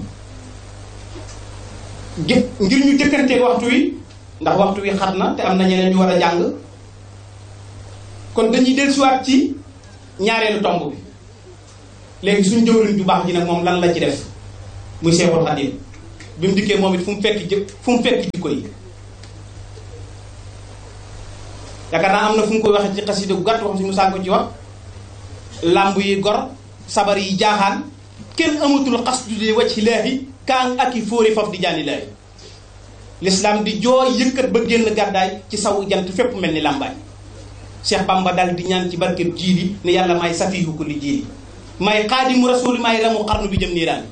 ngir ñu jëkkanteeg waxtu wi ndax waxtu wi xat na te am na ñeneen ñu war a jàng kon dañuy dellusiwaat ci ñaareelu tomb bi léegi suñu jëwriñ ju baax ji nag moom lan la ci def muy Seexul Xadiim bi mu dikkee moom it fu mu fekk jikko yi. yaakaar naa am na fu mu koy waxee ci xasida gu gàtt wax si mu sànk ko ci wax làmb yi gor sabar yi jaaxaan kenn amatul xasdu li wacc laahi kaan ak i fóori faf di jaani laahi l'islam di jooy yëkkat ba génn gàddaay ci sawu jant fépp mel ni làmbaay Cheikh Bamba dal di ñaan ci barkeb jiili ne yàlla may safiihu kulli jiili may xaadimu rasuuli may ramu xarnu bi jëm niiraan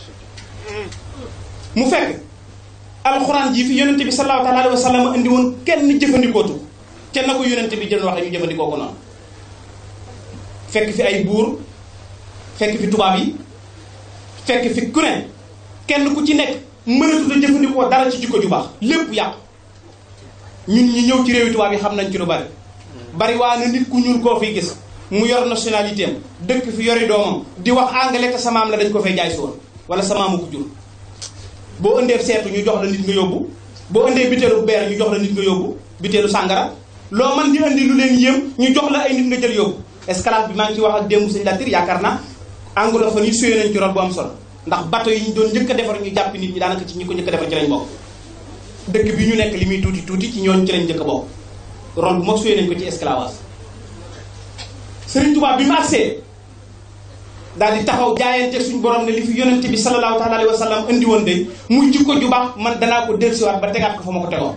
mu fekk alxuraan ji fi yonente bi sallallahu alayhi wa sallam indi woon kenn jëfandikootu kenn na ko yonente bi jël waxe ñu jëfandikoo ko noonu fekk fi ay buur fekk fi tubaab yi fekk fi ku ne kenn ku ci nekk mënatut a jëfandikoo dara ci jikko ju baax lépp yàqu ñun ñi ñëw ci réewi tubaab yi xam nañ ci lu bari waa na nit ku ñuul koo fiy gis mu yor nationalité am dëkk fi yori doomam di wax anglais te samaam la dañ ko fay jaay si woon wala samaamu ko jur boo indee seetu ñu jox la nit nga yóbbu boo indee biteelu beer ñu jox la nit nga yóbbu biteelu sàngara loo man di indi lu leen yéem ñu jox la ay nit nga jël yóbbu esclave bi maa ngi ci wax ak démb sëñ Latir yaakaar naa anglophone yi suyee nañ ci rôle bu am solo ndax bateau yi ñu doon njëkk a defar ñu jàpp nit ñi daanaka ci ñi ko njëkk a defar ci lañ bokk dëkk bi ñu nekk li muy tuuti tuuti ci ñooñu ci lañ njëkk a bokk rôle bu mag suyee nañ ko ci esclavage Sëriñ Tuubaa bi mu agsee daal di taxaw jaayante suñ borom ne li fi yonente bi sallallahu taala alayhi wa sallam indi woon de muy jikko ju baax man danaa ko dellusiwaat ba tegaat ko fa ma ko tegoon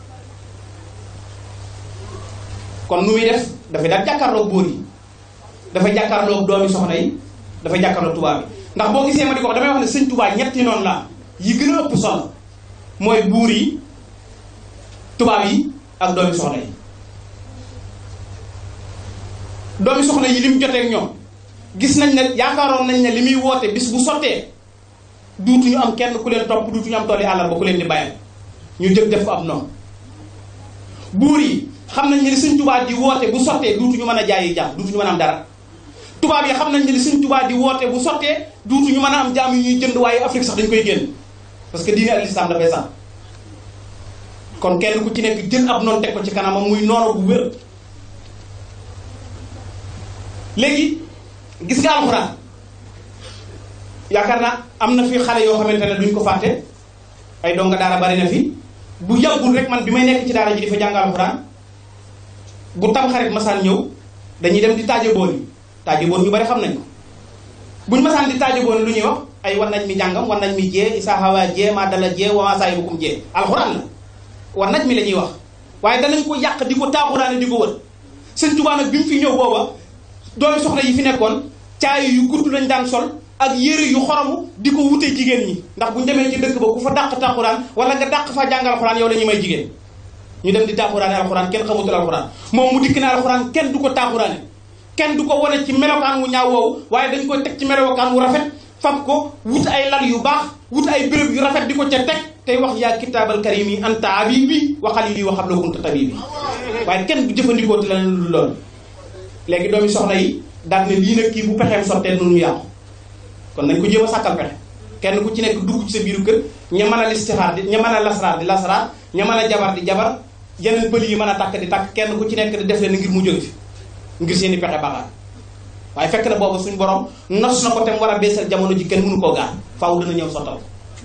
kon nu muy def dafay daal jàkkaarloog bóor yi dafay jàkkaarloog doomi soxna yi dafay jàkkaarloog tubaab bi ndax boo gisee ma di ko wax damay wax ne sëñ Tuubaa ñetti noonu la yi gën a ëpp solo mooy buur yi tubaab yi ak doomi soxna yi doomi soxna yi li mu jotee ak ñoom gis nañ ne yaakaaroon nañ ne li muy woote bis bu sottee duutuñu am kenn ku leen topp duutuñu am tooli àllar ba ku leen di bàyyam ñu jëg def ko ab noonu buur yi xam nañ ne li Sëñ Tuubaa di woote bu sottee duutuñu mën a jaayi jaam duutuñu mën a am dara tubaab yi xam nañ ne li Sëñ Tuubaa di woote bu sottee duutuñu mën a am jaam yu ñuy jënd waaye Afrique sax dañ koy génn parce que diine ak lislaam dafay sax kon kenn ku ci nekk jël ab noonu teg ko ci kanamam muy noonu bu wér léegi gis nga alxuraan yaakaar naa am na fi xale yoo xamante ne duñ ko fàtte ay donga daara bari na fi bu yàggul rek man bi may nekk ci daara ji di fa jàng alxuraan bu tamxarit masaan ñëw dañuy dem di taaje boon yi taaje boon ñu bari xam nañ ko buñ masaan di taaje boon lu ñuy wax ay wan nañ mi jàngam wan nañ mi jee isa hawa jee ma dala jee wa saay bukum jee alxuraan la wan nañ mi la ñuy wax waaye danañ ko yàq di ko taaxuraane di ko wër Sëñ Tuubaa nag bi mu fi ñëw booba doomi soxna yi fi nekkoon caay yu gudd lañ daan sol ak yére yu xoromu di ko wutee jigéen ñi ndax buñu demee ci dëkk ba ku fa dàq tàquraan wala nga dàq fa jàng alxuraan yow la ñuy may jigéen ñu dem di tàquraane alxuraan kenn xamutul alxuraan moom mu dikk ne alxuraan kenn du ko tàquraane kenn du ko wane ci melokaan wu ñaaw woowu waaye dañ koy teg ci melokaan wu rafet fab ko wut ay lal yu baax wut ay béréb yu rafet di ko ca teg tey wax yaa kitaabal karim yi anta habibi wa xalili wa qabla kunta tabibi waaye kenn du jëfandikoo ti leneen lu loolu léegi doomi soxna yi daal ne lii nag kii bu pexeem sottee noonu yàqu kon nañ ko jéem a sàkkal pexe kenn ku ci nekk dugg ci sa biiru kër ña mën a listixaar di ña mën a lasraar di lasraar ña mën a jabar di jabar yeneen pël yi mën a tàkk di tàkk kenn ku ci nekk di def leen ngir mu jóge fi ngir seeni pexe baaxaat waaye fekk na boobu suñ borom nos na ko tem war a beesal jamono ji kenn mënu koo gaar faaw dana ñëw sottal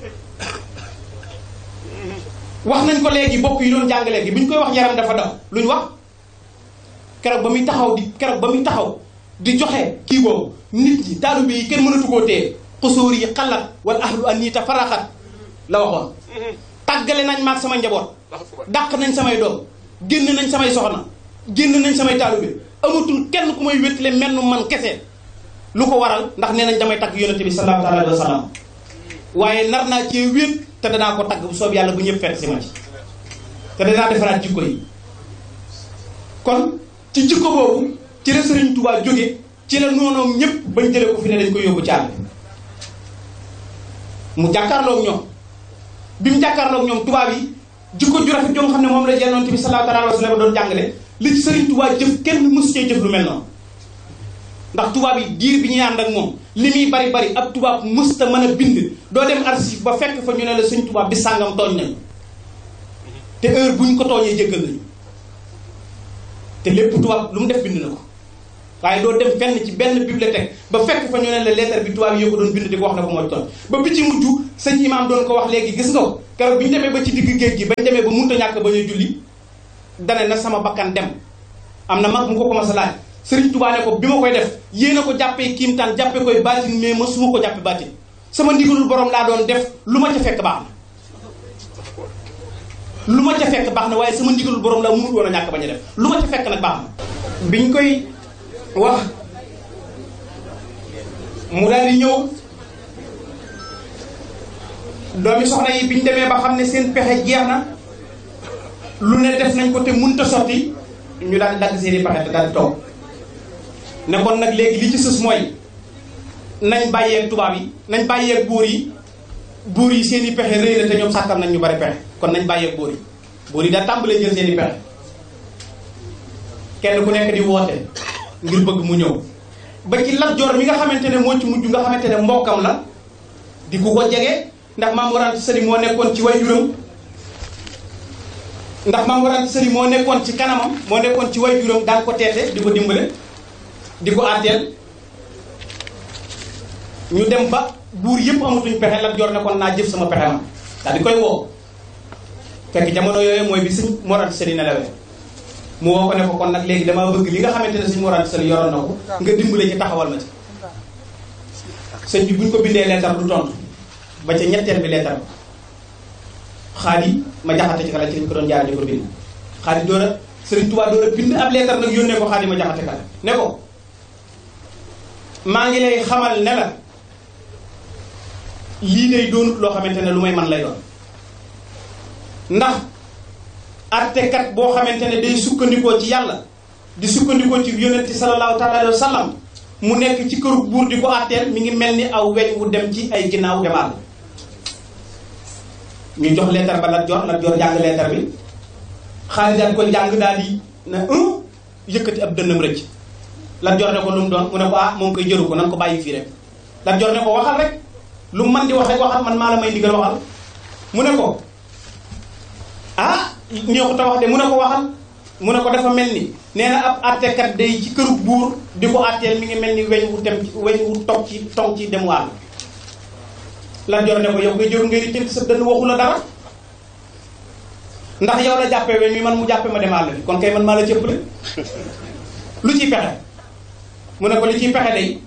wax nañ ko léegi bokk yi doon jàng léegi bi ñu koy wax yaram dafa daw lu ñu wax keroog ba muy taxaw di joxe kii boobu nit ñi taalibe yi kenn mënatu koo téye xusóor yi xalat wala ahlu anita faraxat la waxoon tàggale nañ maag sama njaboot dàq nañ samay doom génn nañ samay soxna génn nañ samay taalibe amatul kenn ku may wéttale menn man kese lu ko waral ndax nee nañ damay tagg yonente bi sallallahu alayhi wa sallam waaye nar naa cee wéet te danaa ko tagg bu soob yàlla bu ñëpp fekk si ma ci te danaa defaraat jikko yi kon ci jikko boobu ci la Sëriñ Tuubaa jóge ci la noonoom ñëpp bañ jële ko fi ne dañ koy yóbbu caal mu jàkkaarloog ñoom bi mu jàkkaarloog ñoom tubaab yi jikko ju rafet joo xam ne moom la yonent bi sallallahu alayhi wa sallam doon jàngale li ci Sëriñ Tuubaa jëf kenn mësu cee jëf lu mel noonu ndax tubaab yi diir bi ñuy ànd ak moom li muy bari bari ab tubaab mësta mën a bind doo dem archive ba fekk fa ñu ne la Sëriñ Tuubaa bi sàngam tooñ nañu te heure buñ ko tooñee jéggal nañu te lépp tubaab lu mu def bind na ko waaye doo dem fenn ci benn bibliothèque ba fekk fa ñu ne la lettre bi tubaab yi yoo ko doon bind di ko wax na ko moo toon ba bi ci mujj sëñ imaam doon ko wax léegi gis nga ko keroog bi ñu demee ba ci digg géej gi bañ demee ba munta ñàkk ba ñuy julli dane na sama bakkan dem am na mag mu ko commencé laaj Sëriñ Tuubaa ne ko bi ma koy def yéen a ko jàppee kiimtaan jàppee koy baatin mais ma suma ko jàppe baatin sama ndigalul borom laa doon def lu ma ca fekk baax na lu ma ca fekk baax na waaye sama ndigalul borom laa mënut woon a ñàkk bañ a def lu ma ca fekk nag baax na biñ koy wax mu daal di ñëw doomi soxna yi biñ demee ba xam ne seen pexe jeex na lu ne def nañ ko te mënut a sotti ñu daal di dagg seeni pexe te daal di toog ne kon nag léegi li ci sës mooy nañ bàyyeeg tubaab yi nañ bàyyeeg buur yi seeni pexe rëy na te ñoom sàkkal nañ ñu bari pexe kon nañ bàyyeeg buur yi daa tàmbalee jël seeni pexe kenn ku nekk di woote ngir bëgg mu ñëw ba ci Lat Joor mi nga xamante ne moo ci mujj nga xamante ne mbokkam la di ku ko jege ndax Maam Mor Anta Sali moo nekkoon ci waajuram ndax Maam Mor Anta Sali moo nekkoon ci kanamam moo nekkoon ci waajuram daan ko teete di ko dimbale di ko àtteel ñu dem ba buur yëpp amatuñ pexe Lat Joor ne kon naa jëf sama pexe ma daal di koy woo fekk jamono yooyu mooy bi Sëñ Mor Anta Sali nelawee mu woo ko ne ko kon nag léegi damaa bëgg li nga xamante ne Sëñ Mor Anta Sali yoroon na ko nga dimbale ci taxawal ma ci sëñ bi buñ ko bindee leetar du tontu ba ca ñetteel bi leetar Xaadi ma jaxate ci kala ci lañ ko doon jaare di ko bind Xaadi door a Sëriñ Tuubaa door a bind ab leetar nag yónnee ko Xaadi ma jaxate kala ne ko maa ngi lay xamal ne la lii day doonut loo xamante ne lu may man lay doon ndax attekat boo xamante ne day sukkandikoo ci yàlla di sukkandikoo ci yonent sallallahu taala alayhi wa sallam mu nekk ci këru buur di ko atteel mi ngi mel ni aw weñ wu dem ci ay ginnaaw demaat ñu jox leetar ba Lat Joor jàng leetar bi Xaalid daal koy jàng daal di na yëkkati ab dënnam rëcc Lat Joor ne ko lu mu doon mu ne ko moom koy jëru ko nan ko bàyyi fii rek Lat Joor ne ko waxal rek lu mu man di wax rek waxal man maa la may ndigal waxal mu ne ko ñoo ko ta wax de mu ne ko waxal mu ne ko dafa mel ni nee na ab attekat day ci këru buur di ko atteel mi ngi mel ni weñ wu tong ci dem wàll Lat Joor ne ko yow ngay jëru ngay di tënk sa dënn waxu la dara ndax yow la jàppee weñ mi man mu jàppee ma dem àll bi kon kay man maa la cëppale lu ciy pexe mu ne ko li ciy pexe day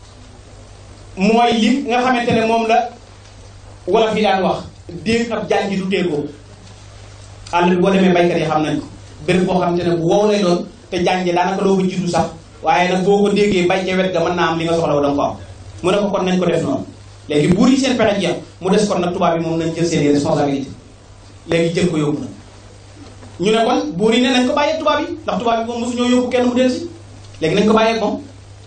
mooy li nga xamante ne moom la wolof yi daan wax déeg ab jaan ji du téegoo àll bi boo demee baykat yi xam nañ ko béréb boo xamante ne bu wow lay doon te jaan ji daanaka doo ko jiitu sax waaye nag boo ko déggee bay ca wet ga mën naa am li nga soxla da nga ko am mu ne ko kon nañ ko def noonu léegi buur yi seen pexe jeex mu des kon nag tubaab yi moom nañ jël seen responsabilité léegi jël ko yóbbu na ñu ne kon buur yi ne nañ ko bàyyee tubaab yi ndax tubaab yi moom mosuñoo yóbbu kenn mu del si léegi nañ ko bàyyee moom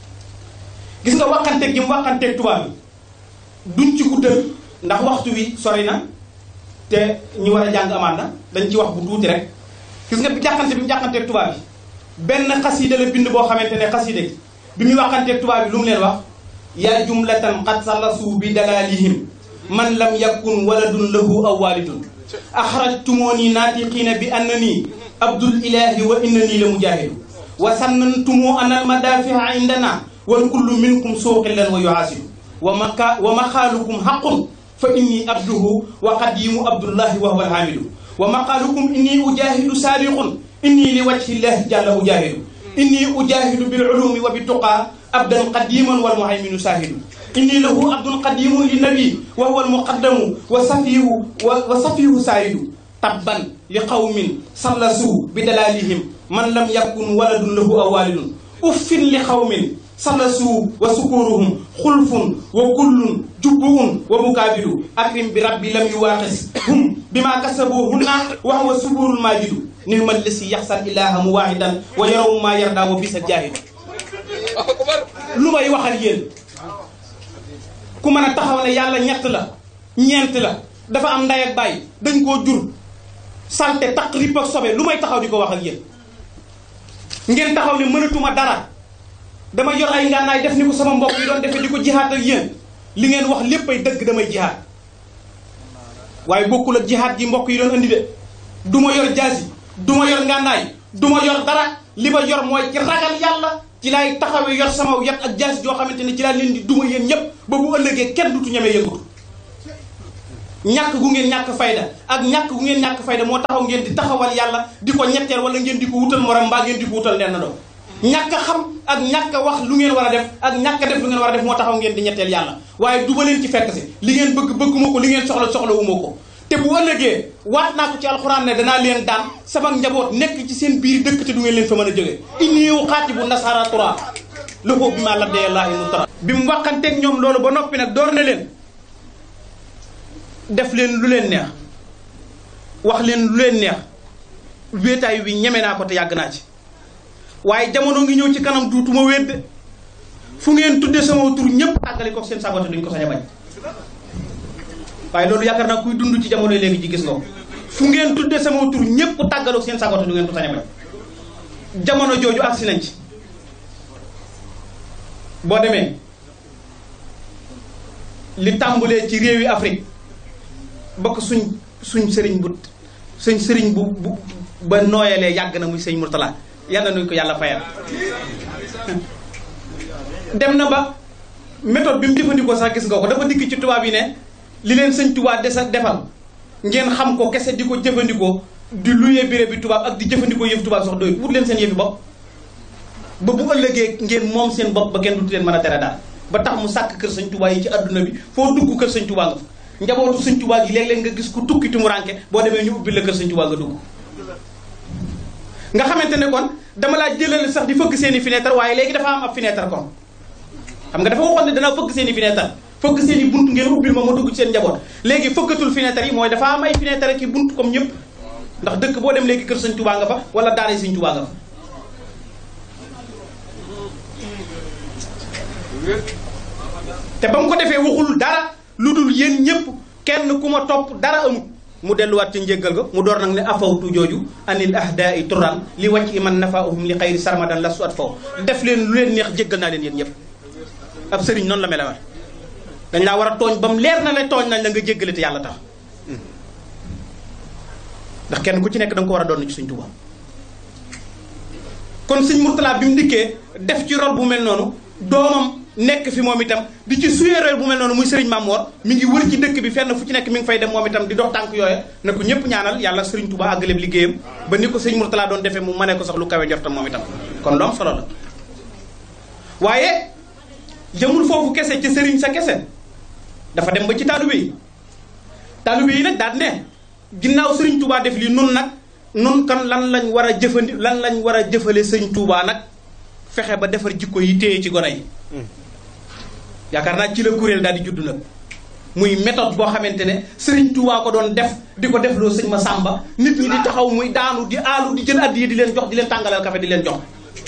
gis nga waxanteeg gi mu waxanteeg tubaab yi duñ ci guddal ndax waxtu wi sori na te ñu war a jàng amaat na dañ ci wax bu tuuti rek gis nga bi jàqante bi mu jàqanteeg tubaab yi benn xasida la bind boo xamante ne xasida gi bi muy waxanteeg tubaab yi lu mu leen wax yaa jumlatan qad salasu bi dalalihim man lam yakun waladun lahu aw walidun axrajtumooni naatiqiina bi annani abdul ilahi wa innani la mujahidu wa sannantumoo anal madafia indana wal kullu minkum suuqillan wa yuhasidu wa maqaalukum haqqun fa inni abduhu wa qadimu abdullahi wa huwa alhamidu wa maqaalukum inni ujahidu sabiqun inni li wajhi llahi jalla ujahidu inni ujahidu bil ulumi wa bituqa abdan qadiman wal muhayminu sahidu inni lahu abdun qadimun li nabi wa huwa almuqaddamu wa safihu sayidu tabban li qawmin sallasu bi dalalihim man lam yakun waladun lahu aw walidun uffin li qawmin sallasu wa sukuruhum xulfun wa kullun jubbuun wa mukaabidu akrim bi rabbi lam yuwaaqis hum bima kasabu hunna wa huwa suburul majidu nihmal lisi yaxsal ilaha muwahidan wa yaraw ma yarda wa bisa jaahidu lu may waxal yéen ku mën a taxaw ne yàlla ñett la ñeent la dafa am nday ak bàyyi dañ koo jur salte taq ripp ak sobe lu may taxaw di ko wax ak yéen ngeen taxaw ne mënatuma dara dama yor ay ngànnaay def ni ko sama mbokk yi doon defee di ko jihaat ak yéen li ngeen wax lépp ay dëgg damay jihaat waaye bokkul ak jihaat ji mbokk yi doon andi de du ma yor jaasi du ma yor ngànnaay du ma yor dara li ma yor mooy ci ragal yàlla ci laay taxawee yor sama yat ak jaasi joo xamante ne ci laa leen di duma yéen ñëpp ba bu ëllëgee kenn dutu ñemee yëngatu. ñàkk gu ngeen ñàkk fayda ak ñàkk gu ngeen ñàkk fayda moo taxaw ngeen di taxawal yàlla di ko ñetteel wala ngeen di ko wutal morom mbaa ngeen di ko wutal lenn doom. ñàkk a xam ak ñàkk a wax lu ngeen war a def ak ñàkk a def lu ngeen war a def moo taxaw ngeen di ñetteel yàlla waaye du ba leen ci fekk si li ngeen bëgg bëgguma ko li ngeen soxla soxla wuma ko. te bu ëllëgee waat naa ko ci alxuraan ne danaa leen daan sama njaboot nekk ci seen biir dëkk te du ngeen leen fa mën a jógee inni uqaatibu nasara tura loxo bi maa laddee laa inu tara bi mu waxanteeg ñoom loolu ba noppi nag door na leen def leen lu leen neex wax leen lu leen neex wéetaay wi ñeme naa ko te yàgg naa ci waaye jamono ngi ñëw ci kanam duutuma wéet fu ngeen tudde sama tur ñëpp tàggale ko seen sagote duñ ko sañ a bañ waaye loolu yaakaar naa kuy dund ci jamono léegi ji gis nga ko fu ngeen tudde sama tur ñëpp tàggaloog seen sagote du ngeen ko sañ a bañ jamono jooju agsi nañ ci boo demee li tàmbulee ci réewi Afrique bokk suñ sëriñ bu ba nooyalee yàgg na muy sëñ Mourtala yàlla nañu ko yàlla fayal dem na ba méthode bi mu jëfandikoo sax gis nga ko dafa dikk ci tubaab yi ne li leen sëñ tubaab defal ngeen xam ko kese di ko jëfandikoo di luyee béré bi tubaab ak di jëfandikoo yëf tubaab sax doy wut leen seen yëfi bopp ba bu ëllëgee ngeen moom seen bopp ba kenn du leen mën a tere daal ba tax mu sàkk kër sëñ tubaab yi ci adduna bi foo dugg kër sëñ tubaab nga fa njabootu sëñ tubaab yi léeg-léeg nga gis ku tukki tumuranke boo demee ñu ubbi la kër sëñ tubaab nga dugg nga xamante ne kon dama laa jëlale sax di fëgg seen i fenêtre waaye léegi dafa am ab fenêtre kon xam nga dafa waxoon ne danaa fëgg seen i fenêtre fëgg seen i bunt ngeen ubbil ma dugg ci seen njaboot léegi fëggatul fenêtre yi mooy dafa am ay fenêtre ki bunt comme ñëpp ndax dëkk boo dem léegi kër sëñ Tuubaa nga fa wala daara sëñ Tuubaa nga fa te ba mu ko defee waxul dara lu dul yéen ñëpp kenn ku ma topp dara amut mu delluwaat ci njéggal ga mu door nag ne afawtu jooju anil ahdaai turan li wàcc iman nafaahum li xayri sarmadan la su at faw def leen lu leen neex jéggal naa leen yéen ñëpp ab sëriñ noonu la melewaat dañ laa war a tooñ ba mu leer na la tooñ nañ la nga jéggale te yàlla tax ndax kenn ku ci nekk da nga ko war a doon ci Sëñ Tuubaa kon Sëñ Mourtala bi mu dikkee def ci rôle bu mel noonu doomam nekk fi moom itam di ci suyee rôle bu mel noonu muy Sëriñ Mamor mi ngi wër ci dëkk bi fenn fu ci nekk mi ngi fay dem moom itam di dox tànk yooya na ko ñëpp ñaanal yàlla Sëriñ Tuubaa àggaleeb liggéeyam ba ni ko Sëñ Mourtala doon defee mu mënee ko sax lu kawe njortam moom itam kon lu am solo la waaye jëmul foofu kese ci sëriñ sa kese dafa dem ba ci taalibe yi nag daal ne ginnaaw Sëriñ Tuubaa def lii nun kan lan lañ war a jëfale Sëñ Tuubaa nag fexe ba defar jikko yi téye ci gone yi yaakaar naa ci la kuréel daal di judd nag muy méthode boo xamante ne Sëriñ Tuubaa ko doon def di ko defloo sëñ Masamba nit ñi di taxaw muy daanu di aalu di jël addiya di leen jox di leen tàngalal kafe di leen jox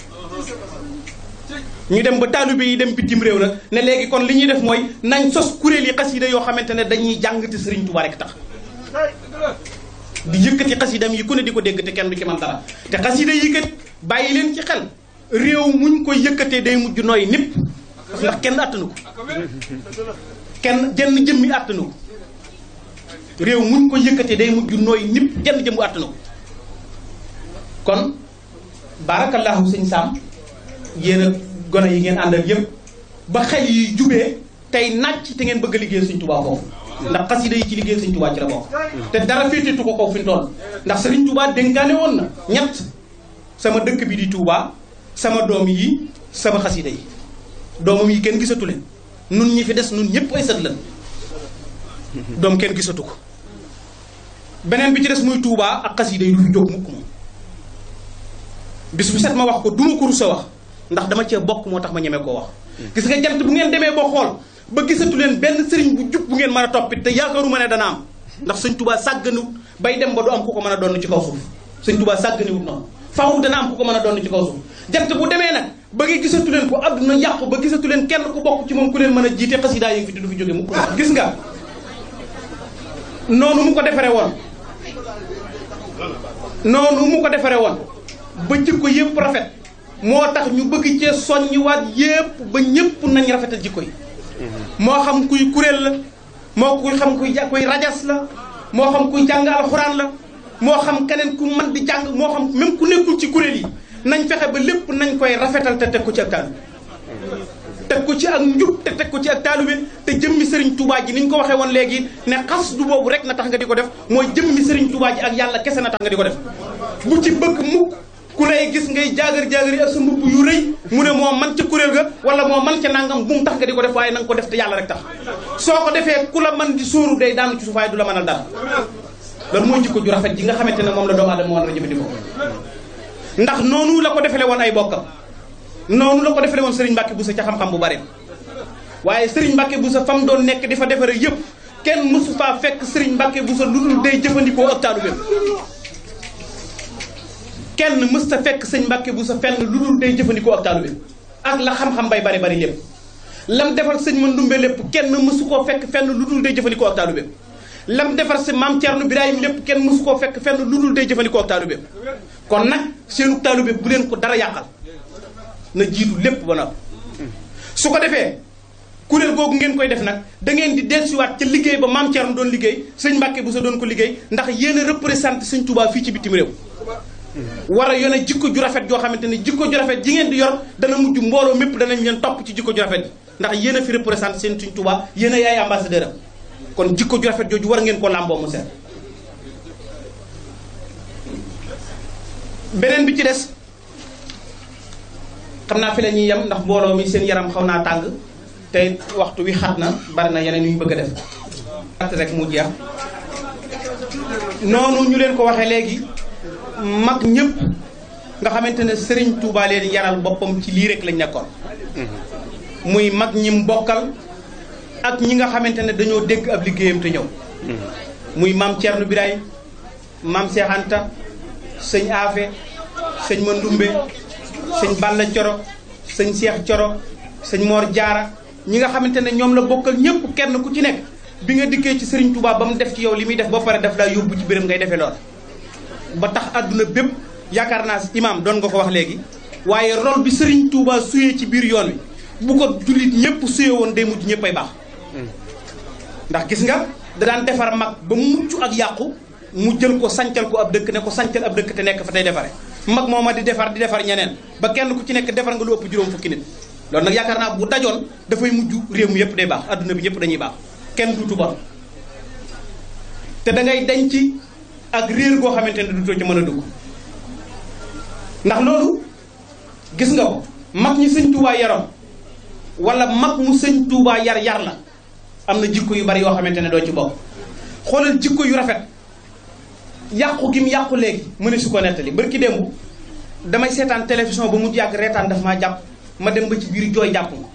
ñu dem ba taalibe yi dem bitim réew nag ne léegi kon li ñuy def mooy nañ sos kuréel yi xasida yoo xamante ne dañuy jàng te Sëriñ Tuubaa rek tax di yëkkati xasidam yi ku ne di ko dégg te kenn du ci man dara te xasida yi kat bàyyi leen ci xel réew muñ koy yëkkatee day mujj nooy nipp ndax kenn attanu ko kenn jenn jëmmi attanu ko réew muñ ko yëkkatee day mujj nooy nipp jenn jëmmu attanu ko kon barakallahu sëñ Sam yéen a gone yi ngeen àndal yëpp ba xel yi jubee tey nàcc te ngeen bëgg a liggéey Sëñ Tuubaa foofu ndax xasida yi ci liggéey Sëñ Tuubaa ci la bokk te dara féeteetu ko kaw fi mu toll ndax Sëriñ Tuubaa dénkaane woon na ñett sama dëkk bi di Tuubaa sama doom yi sama xasida yi doomam yi kenn gisatu leen nun ñi fi des nun ñëpp ay sët lan doom kenn gisatu ko beneen bi ci des muy Tuubaa ak xasida yi du fi jóg mukk moom bis bu set ma wax ko duma ko rusa wax ndax dama cee bokk moo tax ma ñeme koo wax gis nga jant bu ngeen demee ba xool ba gisatu leen benn sëriñ bu jub bu ngeen mën a toppit te yaakaaruma ne dana am ndax Sëñ Tuubaa sàgganiwut bay dem ba du am ku ko mën a doon ci kaw suuf Sëñ Tuubaa sàgganiwut noonu faaw dana am ku ko mën a doon ci kaw suuf jant bu demee nag ba nga gisatu leen ko àdduna yàqu ba gisatu leen kenn ku bokk ci moom ku leen mën a jiite xasidaa yi fi te du fi jóge mukk gis nga noonu mu ko defaree woon ba jikko yëpp rafet moo tax ñu bëgg cee soññiwaat yëpp ba ñëpp nañ rafetal jikko yi moo xam kuy kuréel la moo xam kuy rajas la moo xam kuy jàng alxuraan la moo xam keneen ku mën di jàng moo xam même ku nekkul ci kuréel yi nañ fexe ba lépp nañ koy rafetal te teg ko ci ak taalube teg ko ci ak njub te teg ko ci ak taalube te jëmmi Serigne Touba ji ni ñu ko waxee woon léegi ne xas du boobu rek na tax nga di ko def mooy jëmmi Serigne Touba ji ak yàlla kese na tax nga di ko def bu ci bëgg mukk ku lay gis ngay jaagar-jaagar yi ak sa mbubb yu rëy mu ne moo man ca kuréel ga wala moo man ca nangam bu mu tax nga di ko def waaye na nga ko def te yàlla rek tax soo ko defee ku la man di sóoru day daanu ci suuf waaye du la mënal dara loolu mooy jikko ju rafet ji nga xamante ne moom la doomu aadama war a jëfandikoo ndax noonu la ko defale woon ay bokkam noonu la ko defale woon Serigne Mbacke Bousso ca xam-xam bu bare waaye Serigne Mbacke Bousso fa mu doon nekk di fa defare yëpp kenn mësu faa fekk Serigne Mbacke Bousso lu dul day jëfandikoo ak taalubeem kenn mës ta fekk sëñ Mbacke Bousso fenn lu dul day jëfandikoo ak taalubeem ak la xam-xam bay bari lépp lam defal sëñ Mandoumbe lépp kenn mësu koo fekk fenn lu dul day jëfandikoo ak taalubeem lam defar si maam Thierno Birahim lépp kenn mësu koo fekk fenn lu dul day jëfandikoo ak taalubeem kon nag seenu taalube bu leen ko dara yàqal na jiitu lépp ba noppi su ko defee kuréel googu ngeen koy def nag da ngeen di dellusiwaat ca liggéey ba maam Thierno doon liggéey sëñ Mbacke Bousso doon ko liggéey ndax yéen a représenté sëñ Touba fii ci bitim réew war a yone jikko ju rafet joo xamante ne jikko ju rafet ji ngeen di yor dana mujj mbooloo mépp danañ leen topp ci jikko ju rafet ji ndax yéen a fi représenté seen sëñ Touba yéen a yaay ambassadeur am kon jikko ju rafet jooju war ngeen ko làmboo mu seet beneen bi ci des xam naa fi la ñuy yem ndax mbooloo mi seen yaram xaw naa tàng te waxtu wi xat na bari na yeneen yu ñu bëgg a def at rek mu jeex noonu ñu leen ko waxee léegi mag ñëpp nga xamante ne Serigne Touba leen yaral boppam ci lii rek lañ nekkoon muy mag ñi mbokkal ak ñi nga xamante ne dañoo dégg ab liggéeyam te ñëw muy maam Thierno Birahim maam Cheikh Anta sëñ Afe sëñ Mandoumbe sëñ Balla Coro sëñ Cheikh Coro sëñ Mor Jaara ñi nga xamante ne ñoom la bokkal ñëpp kenn ku ci nekk bi nga dikkee ci Serigne Touba ba mu def ci yow li muy def ba pare daf laa yóbbu ci béréb ngay defee lool ba tax àdduna bépp yaakaar naa imaam doon nga ko wax léegi waaye rôle bi Serigne Touba suyee ci biir yoon wi bu ko jullit ñëpp suyee woon day mujj ñëpp ay baax ndax gis nga da daan defar mag ba mucc ak yàqu mu jël ko sancal ko ab dëkk ne ko sancal ab dëkk te nekk fa tey defare mag mooma di defar ñeneen ba kenn ku ci nekk defar nga lu ëpp juróom fukki nit loolu nag yaakaar naa bu dajoon dafay mujj réew mi yëpp day baax adduna bi ñëpp dañuy baax kenn duutu bon te da ngay denc ak réer goo xamante ne duutoo ci mën a dugg ndax loolu gis nga ko mag ñi sëñ Touba yaroon wala mag mu sëñ Touba yar la am na jikko yu bari yoo xamante ne doo ci bokk xoolal jikko yu rafet yàqu gi mu yàqu léegi mu ne su ko nettali barki démb damay seetaan télévision ba mu yàgg reetaan daf maa jàpp ma dem ba ci biir jooy jàpp ma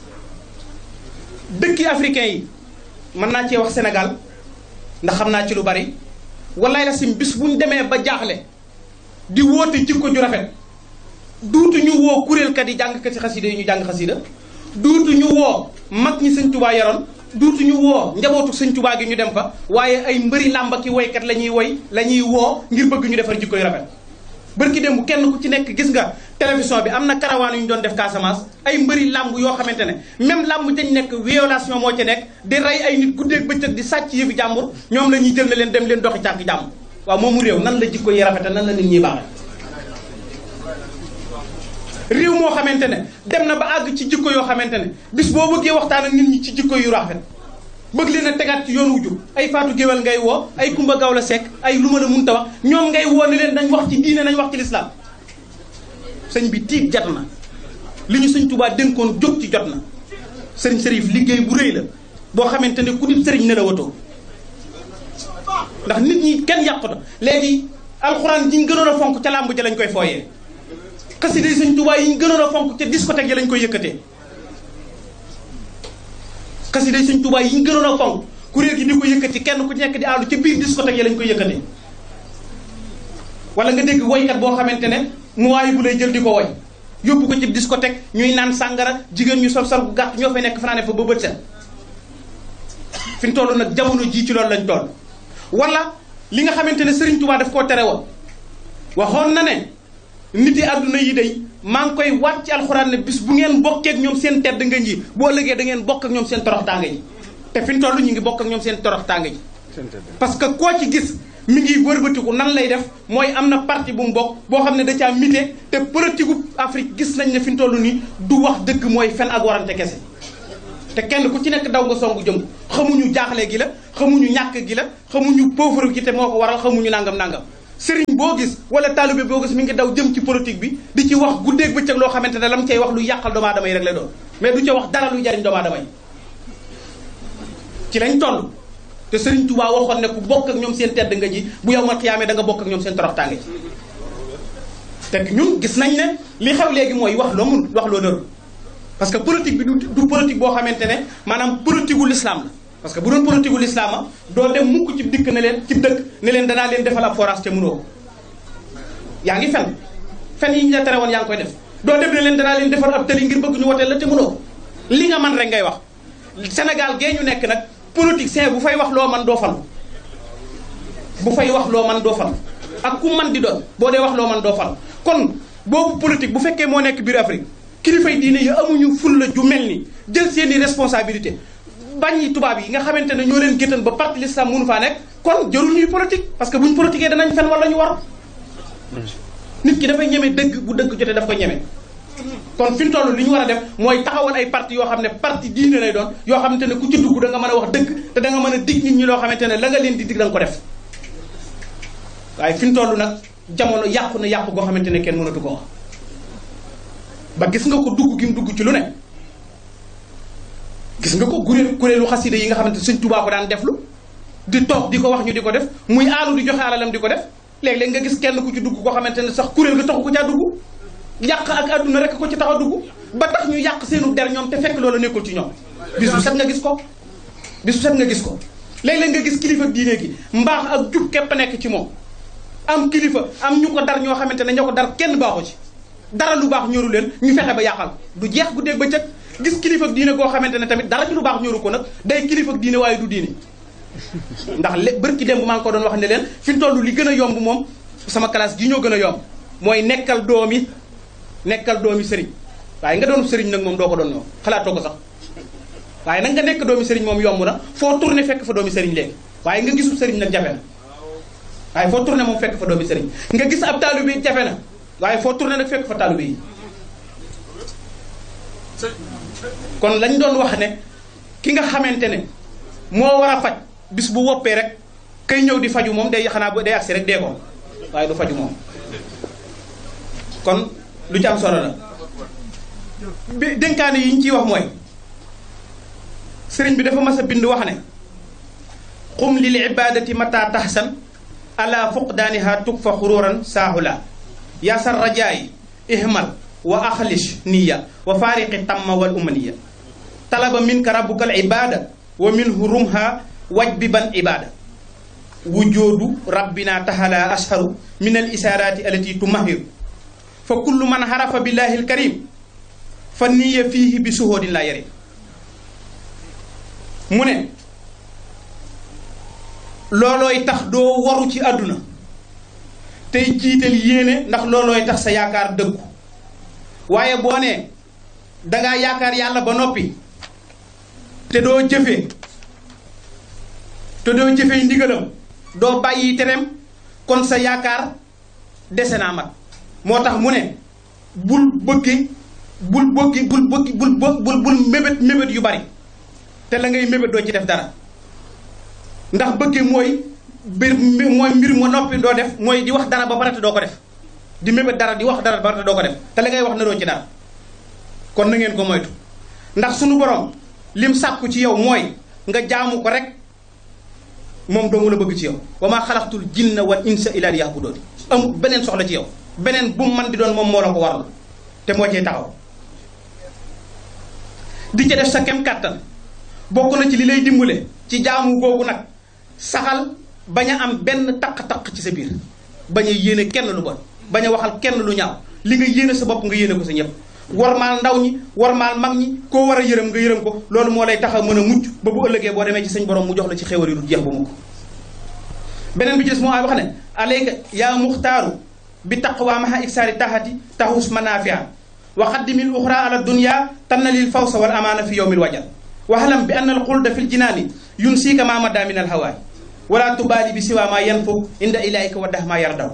dëkki africain yi mën naa cee wax Sénégal ndax xam naa ci lu bari wallaay la sim bis bu ñu demee ba jaaxle di woote jikko ju rafet duutu ñu woo kuréelkat yi jàngkati xasida yi ñu jàng xasida duutu ñu woo mag ñi sëñ Touba yaroon duutu ñu woo njabootu sëñ Touba gi ñu dem fa waaye ay mbëri làmba ki woykat la ñuy woo ngir bëgg ñu defar jikko yu rafet bërki démb kenn ku ci nekk gis nga télévision bi am na karawaan yu ñu doon def Casamance ay mbëri làmb yoo xamante ne même làmb dañ nekk violation moo ci nekk di rey ay nit guddeeg bëccëg di sàcc yëfi jàmbur ñoom la ñuy jël na leen dem leen doxi cànk jàmbur waaw moomu réew nan la jikko yi rafete nan la nit ñiy baaxe réew moo xamante ne dem na ba àgg ci jikko yoo xamante ne bis boo bëggee waxtaan ak nit ñi ci jikko yu rafet bëgg leen a tegaat ci yoon wu jub ay Fatou Géwél ngay woo ay Kumba Gawla Seck ay lu ma la munta wax ñoom ngay woo ne leen nañ wax ci diine nañ wax ci lislaam sëñ bi tiit jot na li ñu sëñ Touba dénkoon jóg ci jot na sëriñ Sërif liggéey bu rëy la boo xamante ne ku di sëriñ ne la watoo ndax nit ñi kenn yàquta léegi alxuraan ji ñu gënoon a fonk ca làmb ja lañ koy fooyee xasida yi sëñ Touba yi ñu gënoon a fonk ca discothèque ya lañ koy yëkkatee xasida yi sëñ Touba yi ñu gënoon a fonk kuréel gi di ko yëkkati kenn ku ci nekk di àllu ca biir discothèque ya lañ koy yëkkatee wala nga dégg woykat boo xamante ne mu waayi bu lay jël di ko woy yóbbu ko ci discothèque ñuy naan sàngara jigéen ñu sol bu gàtt ñoo fay nekk fanaane fa ba bët set fi ñu toll nag jamono jii ci loolu lañ toll wala li nga xamante ne Serigne Touba daf koo tere woon waxoon na ne nit yi àdduna yi day maa ngi koy waat ci alxuraan ne bis bu ngeen bokkee ak ñoom seen tedd nga ji boo ëllëgee da ngeen bokk ak ñoom seen torox tànga ji te fi ñu toll ñu ngi bokk ak ñoom seen torox tànga ji parce que koo ci gis mi ngi wërbatiku nan lay def mooy am na parti bu mu bokk boo xam ne da caa mité te politique gu Afrique gis nañ ne fi mu toll nii du wax dëgg mooy fen ak warante kese te kenn ku ci nekk daw nga songu jëm xamuñu jaaxle gi la xamuñu ñàkk gi la xamuñu pauvre gi te moo ko waral xamuñu nangam sëriñ boo gis wala taalibe boo gis mi ngi daw jëm ci politique bi di ci wax guddeeg bëccëg loo xamante ne lam cay wax lu yàqal doomu aadama yi rek lay doon mais du ca wax dara luy jariñ doomu aadama yi ci lañ toll te sëriñ Touba waxoon ne ku bokk ak ñoom seen tedd nga ji bu yow ma xiyaamee da nga bokk ak ñoom seen toroxtaange ji te ñun gis nañ ne li xew léegi mooy wax loo mun wax loo nërul parce que politique bi du politique boo xamante ne maanaam politique gu l'islam la parce que bu doon politique gu l'islam doo dem mukk ci dikk ne leen ci dëkk ne leen danaa leen defal ab forage te mënoo yaa ngi fen yi ñu la tere woon yaa ngi koy def doo dem ne leen danaa leen defal ab tëli ngir bëgg ñu woteel la te mënoo li nga man rek ngay wax Sénégal gee ñu nekk nag politicien bu fay wax loo man doo falu bu fay wax loo man doo falu ak ku man di doon boo dee wax loo man doo falu kon boobu politique bu fekkee moo nekk biir Afrique kilifay diine yi amuñu fulla ju mel ni jël seeni responsabilité bañ tubaab yi nga xamante ne ñoo leen géttan ba parti l'islam mënu faa nekk kon jarul ñuy politique parce que buñ politiquee danañ fen wala ñu war nit ki dafay ñeme dëgg bu dëgg jotee daf ko ñeme kon fi mu toll li ñu war a def mooy taxawal ay parti yoo xam ne parti diine lay doon yoo xamante ne ku ci dugg da nga mën a wax dëgg te da nga mën a dig nit ñi loo xamante ne la nga leen di dig da nga ko def waaye fi mu toll nag jamono yàqu na yàqu goo xamante ne kenn mënatu ko wax ba gis nga ko dugg gi mu dugg ci lu ne gis nga ko kuréelu xasida yi nga xamante Sëñ Tuubaa ko daan deflu di toog di ko wax ñu di ko def muy aalu di joxe alalam di ko def léeg-léeg nga gis kenn ku ci dugg koo xamante ne sax kuréel ga taxu ko caa dugg yàq ak adduna rek ko ci tax a dugg ba tax ñu yàq seenu der ñoom te fekk loolu nekkul ci ñoom bis bu set nga gis ko bis bu set nga gis ko léeg-léeg nga gis kilifa diine gi mbaax ak jub képp nekk ci moom am kilifa am ñu ko dar ñoo xamante ne ñoo ko dar kenn baaxu ci dara lu baax ñoru leen ñu fexe ba yàqal du jeex guddeeg bëccëg gis kilifa diine goo xamante ne tamit dara ci lu baax ñoru ko nag day kilifa diine waaye du diine ndax bërki démb maa ngi ko doon wax ne leen fi mu toll li gën a yomb moom sama classe gi ñoo gën a yomb mooy nekkal doomi sëriñ waaye nga doon sëriñ nag moom doo ko doon ñoom xalaatoo ko sax waaye nag nga nekk doomi sëriñ moom yomb na foo tourné fekk fa doomi sëriñ léegi waaye nga gisul sëriñ nag jafe na waaye foo tourné moom fekk fa doomi sëriñ nga gis ab taalibe yi jafe na waaye foo tourné nag fekk fa taalibe yi kon lañ doon wax ne ki nga xamante ne moo war a faj bis bu woppee rek kay ñëw di faju moom day xanaa day agsi rek dee ko waaye du faju moom kon lu ci am solo la bi dénkaane yi ñu ciy wax mooy sëriñ bi dafa mas a bind wax ne xum lil ibadati mata tahsan ala fuqdaaniha tukfa xururan saahula yaasar rajaayi ihmal wa axlis niya wa faariqi tamma wal umaniya talaba minka rabbuka al ibada wa minhu rumha wajbiban ibada wujudu rabbina tahala asharu min al isarati allati tumahiru fa kullu man harafa billahi al karim fa niya fihi bi suhudin la yarim mu ne loolooy tax doo waru ci àdduna tey jiital yéene ndax loolooy tax sa yaakaar dëggu waaye boo ne dangaa yaakaar yàlla ba noppi te doo jëfee ndigalam doo bàyyi tereem kon sa yaakaar dese naa mat moo tax mu ne bul mébét yu bari te la ngay mébét doo ci def dara ndax bëgge mooy mbir mu noppi doo def mooy di wax dara ba pare te doo ko def di mébét dara di wax dara ba pare te doo ko def te la ngay wax naroo ci dara kon na ngeen ko moytu ndax sunu borom lim sàkku ci yow mooy nga jaamu ko rek moom doomu la bëgg ci yow wa maa xalaqtul jinna wal insa illa liya'budun amul beneen soxla ci yow beneen bu man di doon moom moo la ko waral te moo cay taxaw di ca def sa kem kàttan bokk na ci li lay dimbale ci jaamu googu nag saxal bañ a am benn taq-taq ci sa biir bañ a yéene kenn lu bon bañ a waxal kenn lu ñaaw li nga yéene sa bopp nga yéene ko sa ñëpp warmaal ndaw ñi warmaal mag ñi koo war a yërëm nga yërëm ko loolu moo lay tax a mën a mucc ba bu ëllëgee boo demee ci sañ borom mu jox la ci xéwal yi du jeex ba mukk beneen bi ci des moo wax ne alayka yaa muxtaaru bi taqwa maha iksaari taxati taxus manafia wa xaddimil uxra ala dunya tannalil fawsa wal amaana fi yowmil wajal waxalam bi anna al xulda fi l jinaani yunsiika ma madda min al hawaay wala tubaali bi siwaa maa yanfu inda ilaayika wa dax maa yardaw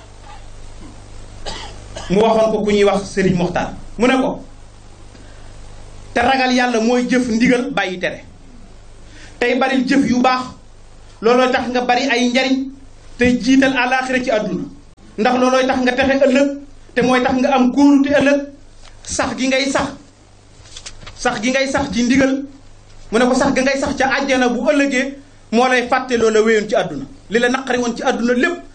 mu waxoon ko ku ñuy wax Serigne Mokhtar mu ne ko te ragal yàlla mooy jëf ndigal bàyyi tere tey baril jëf yu baax loolooy tax nga bari ay njariñ tey jiital àllaaxira ci àdduna ndax loolooy tax nga texe ëllëg te mooy tax nga am kóolute ëllëg sax gi ngay sax ci ndigal mu ne ko sax ga ngay sax ca àjjana bu ëllëgee moo lay fàtte loola wéyoon ci àdduna li la naqari woon ci àdduna lépp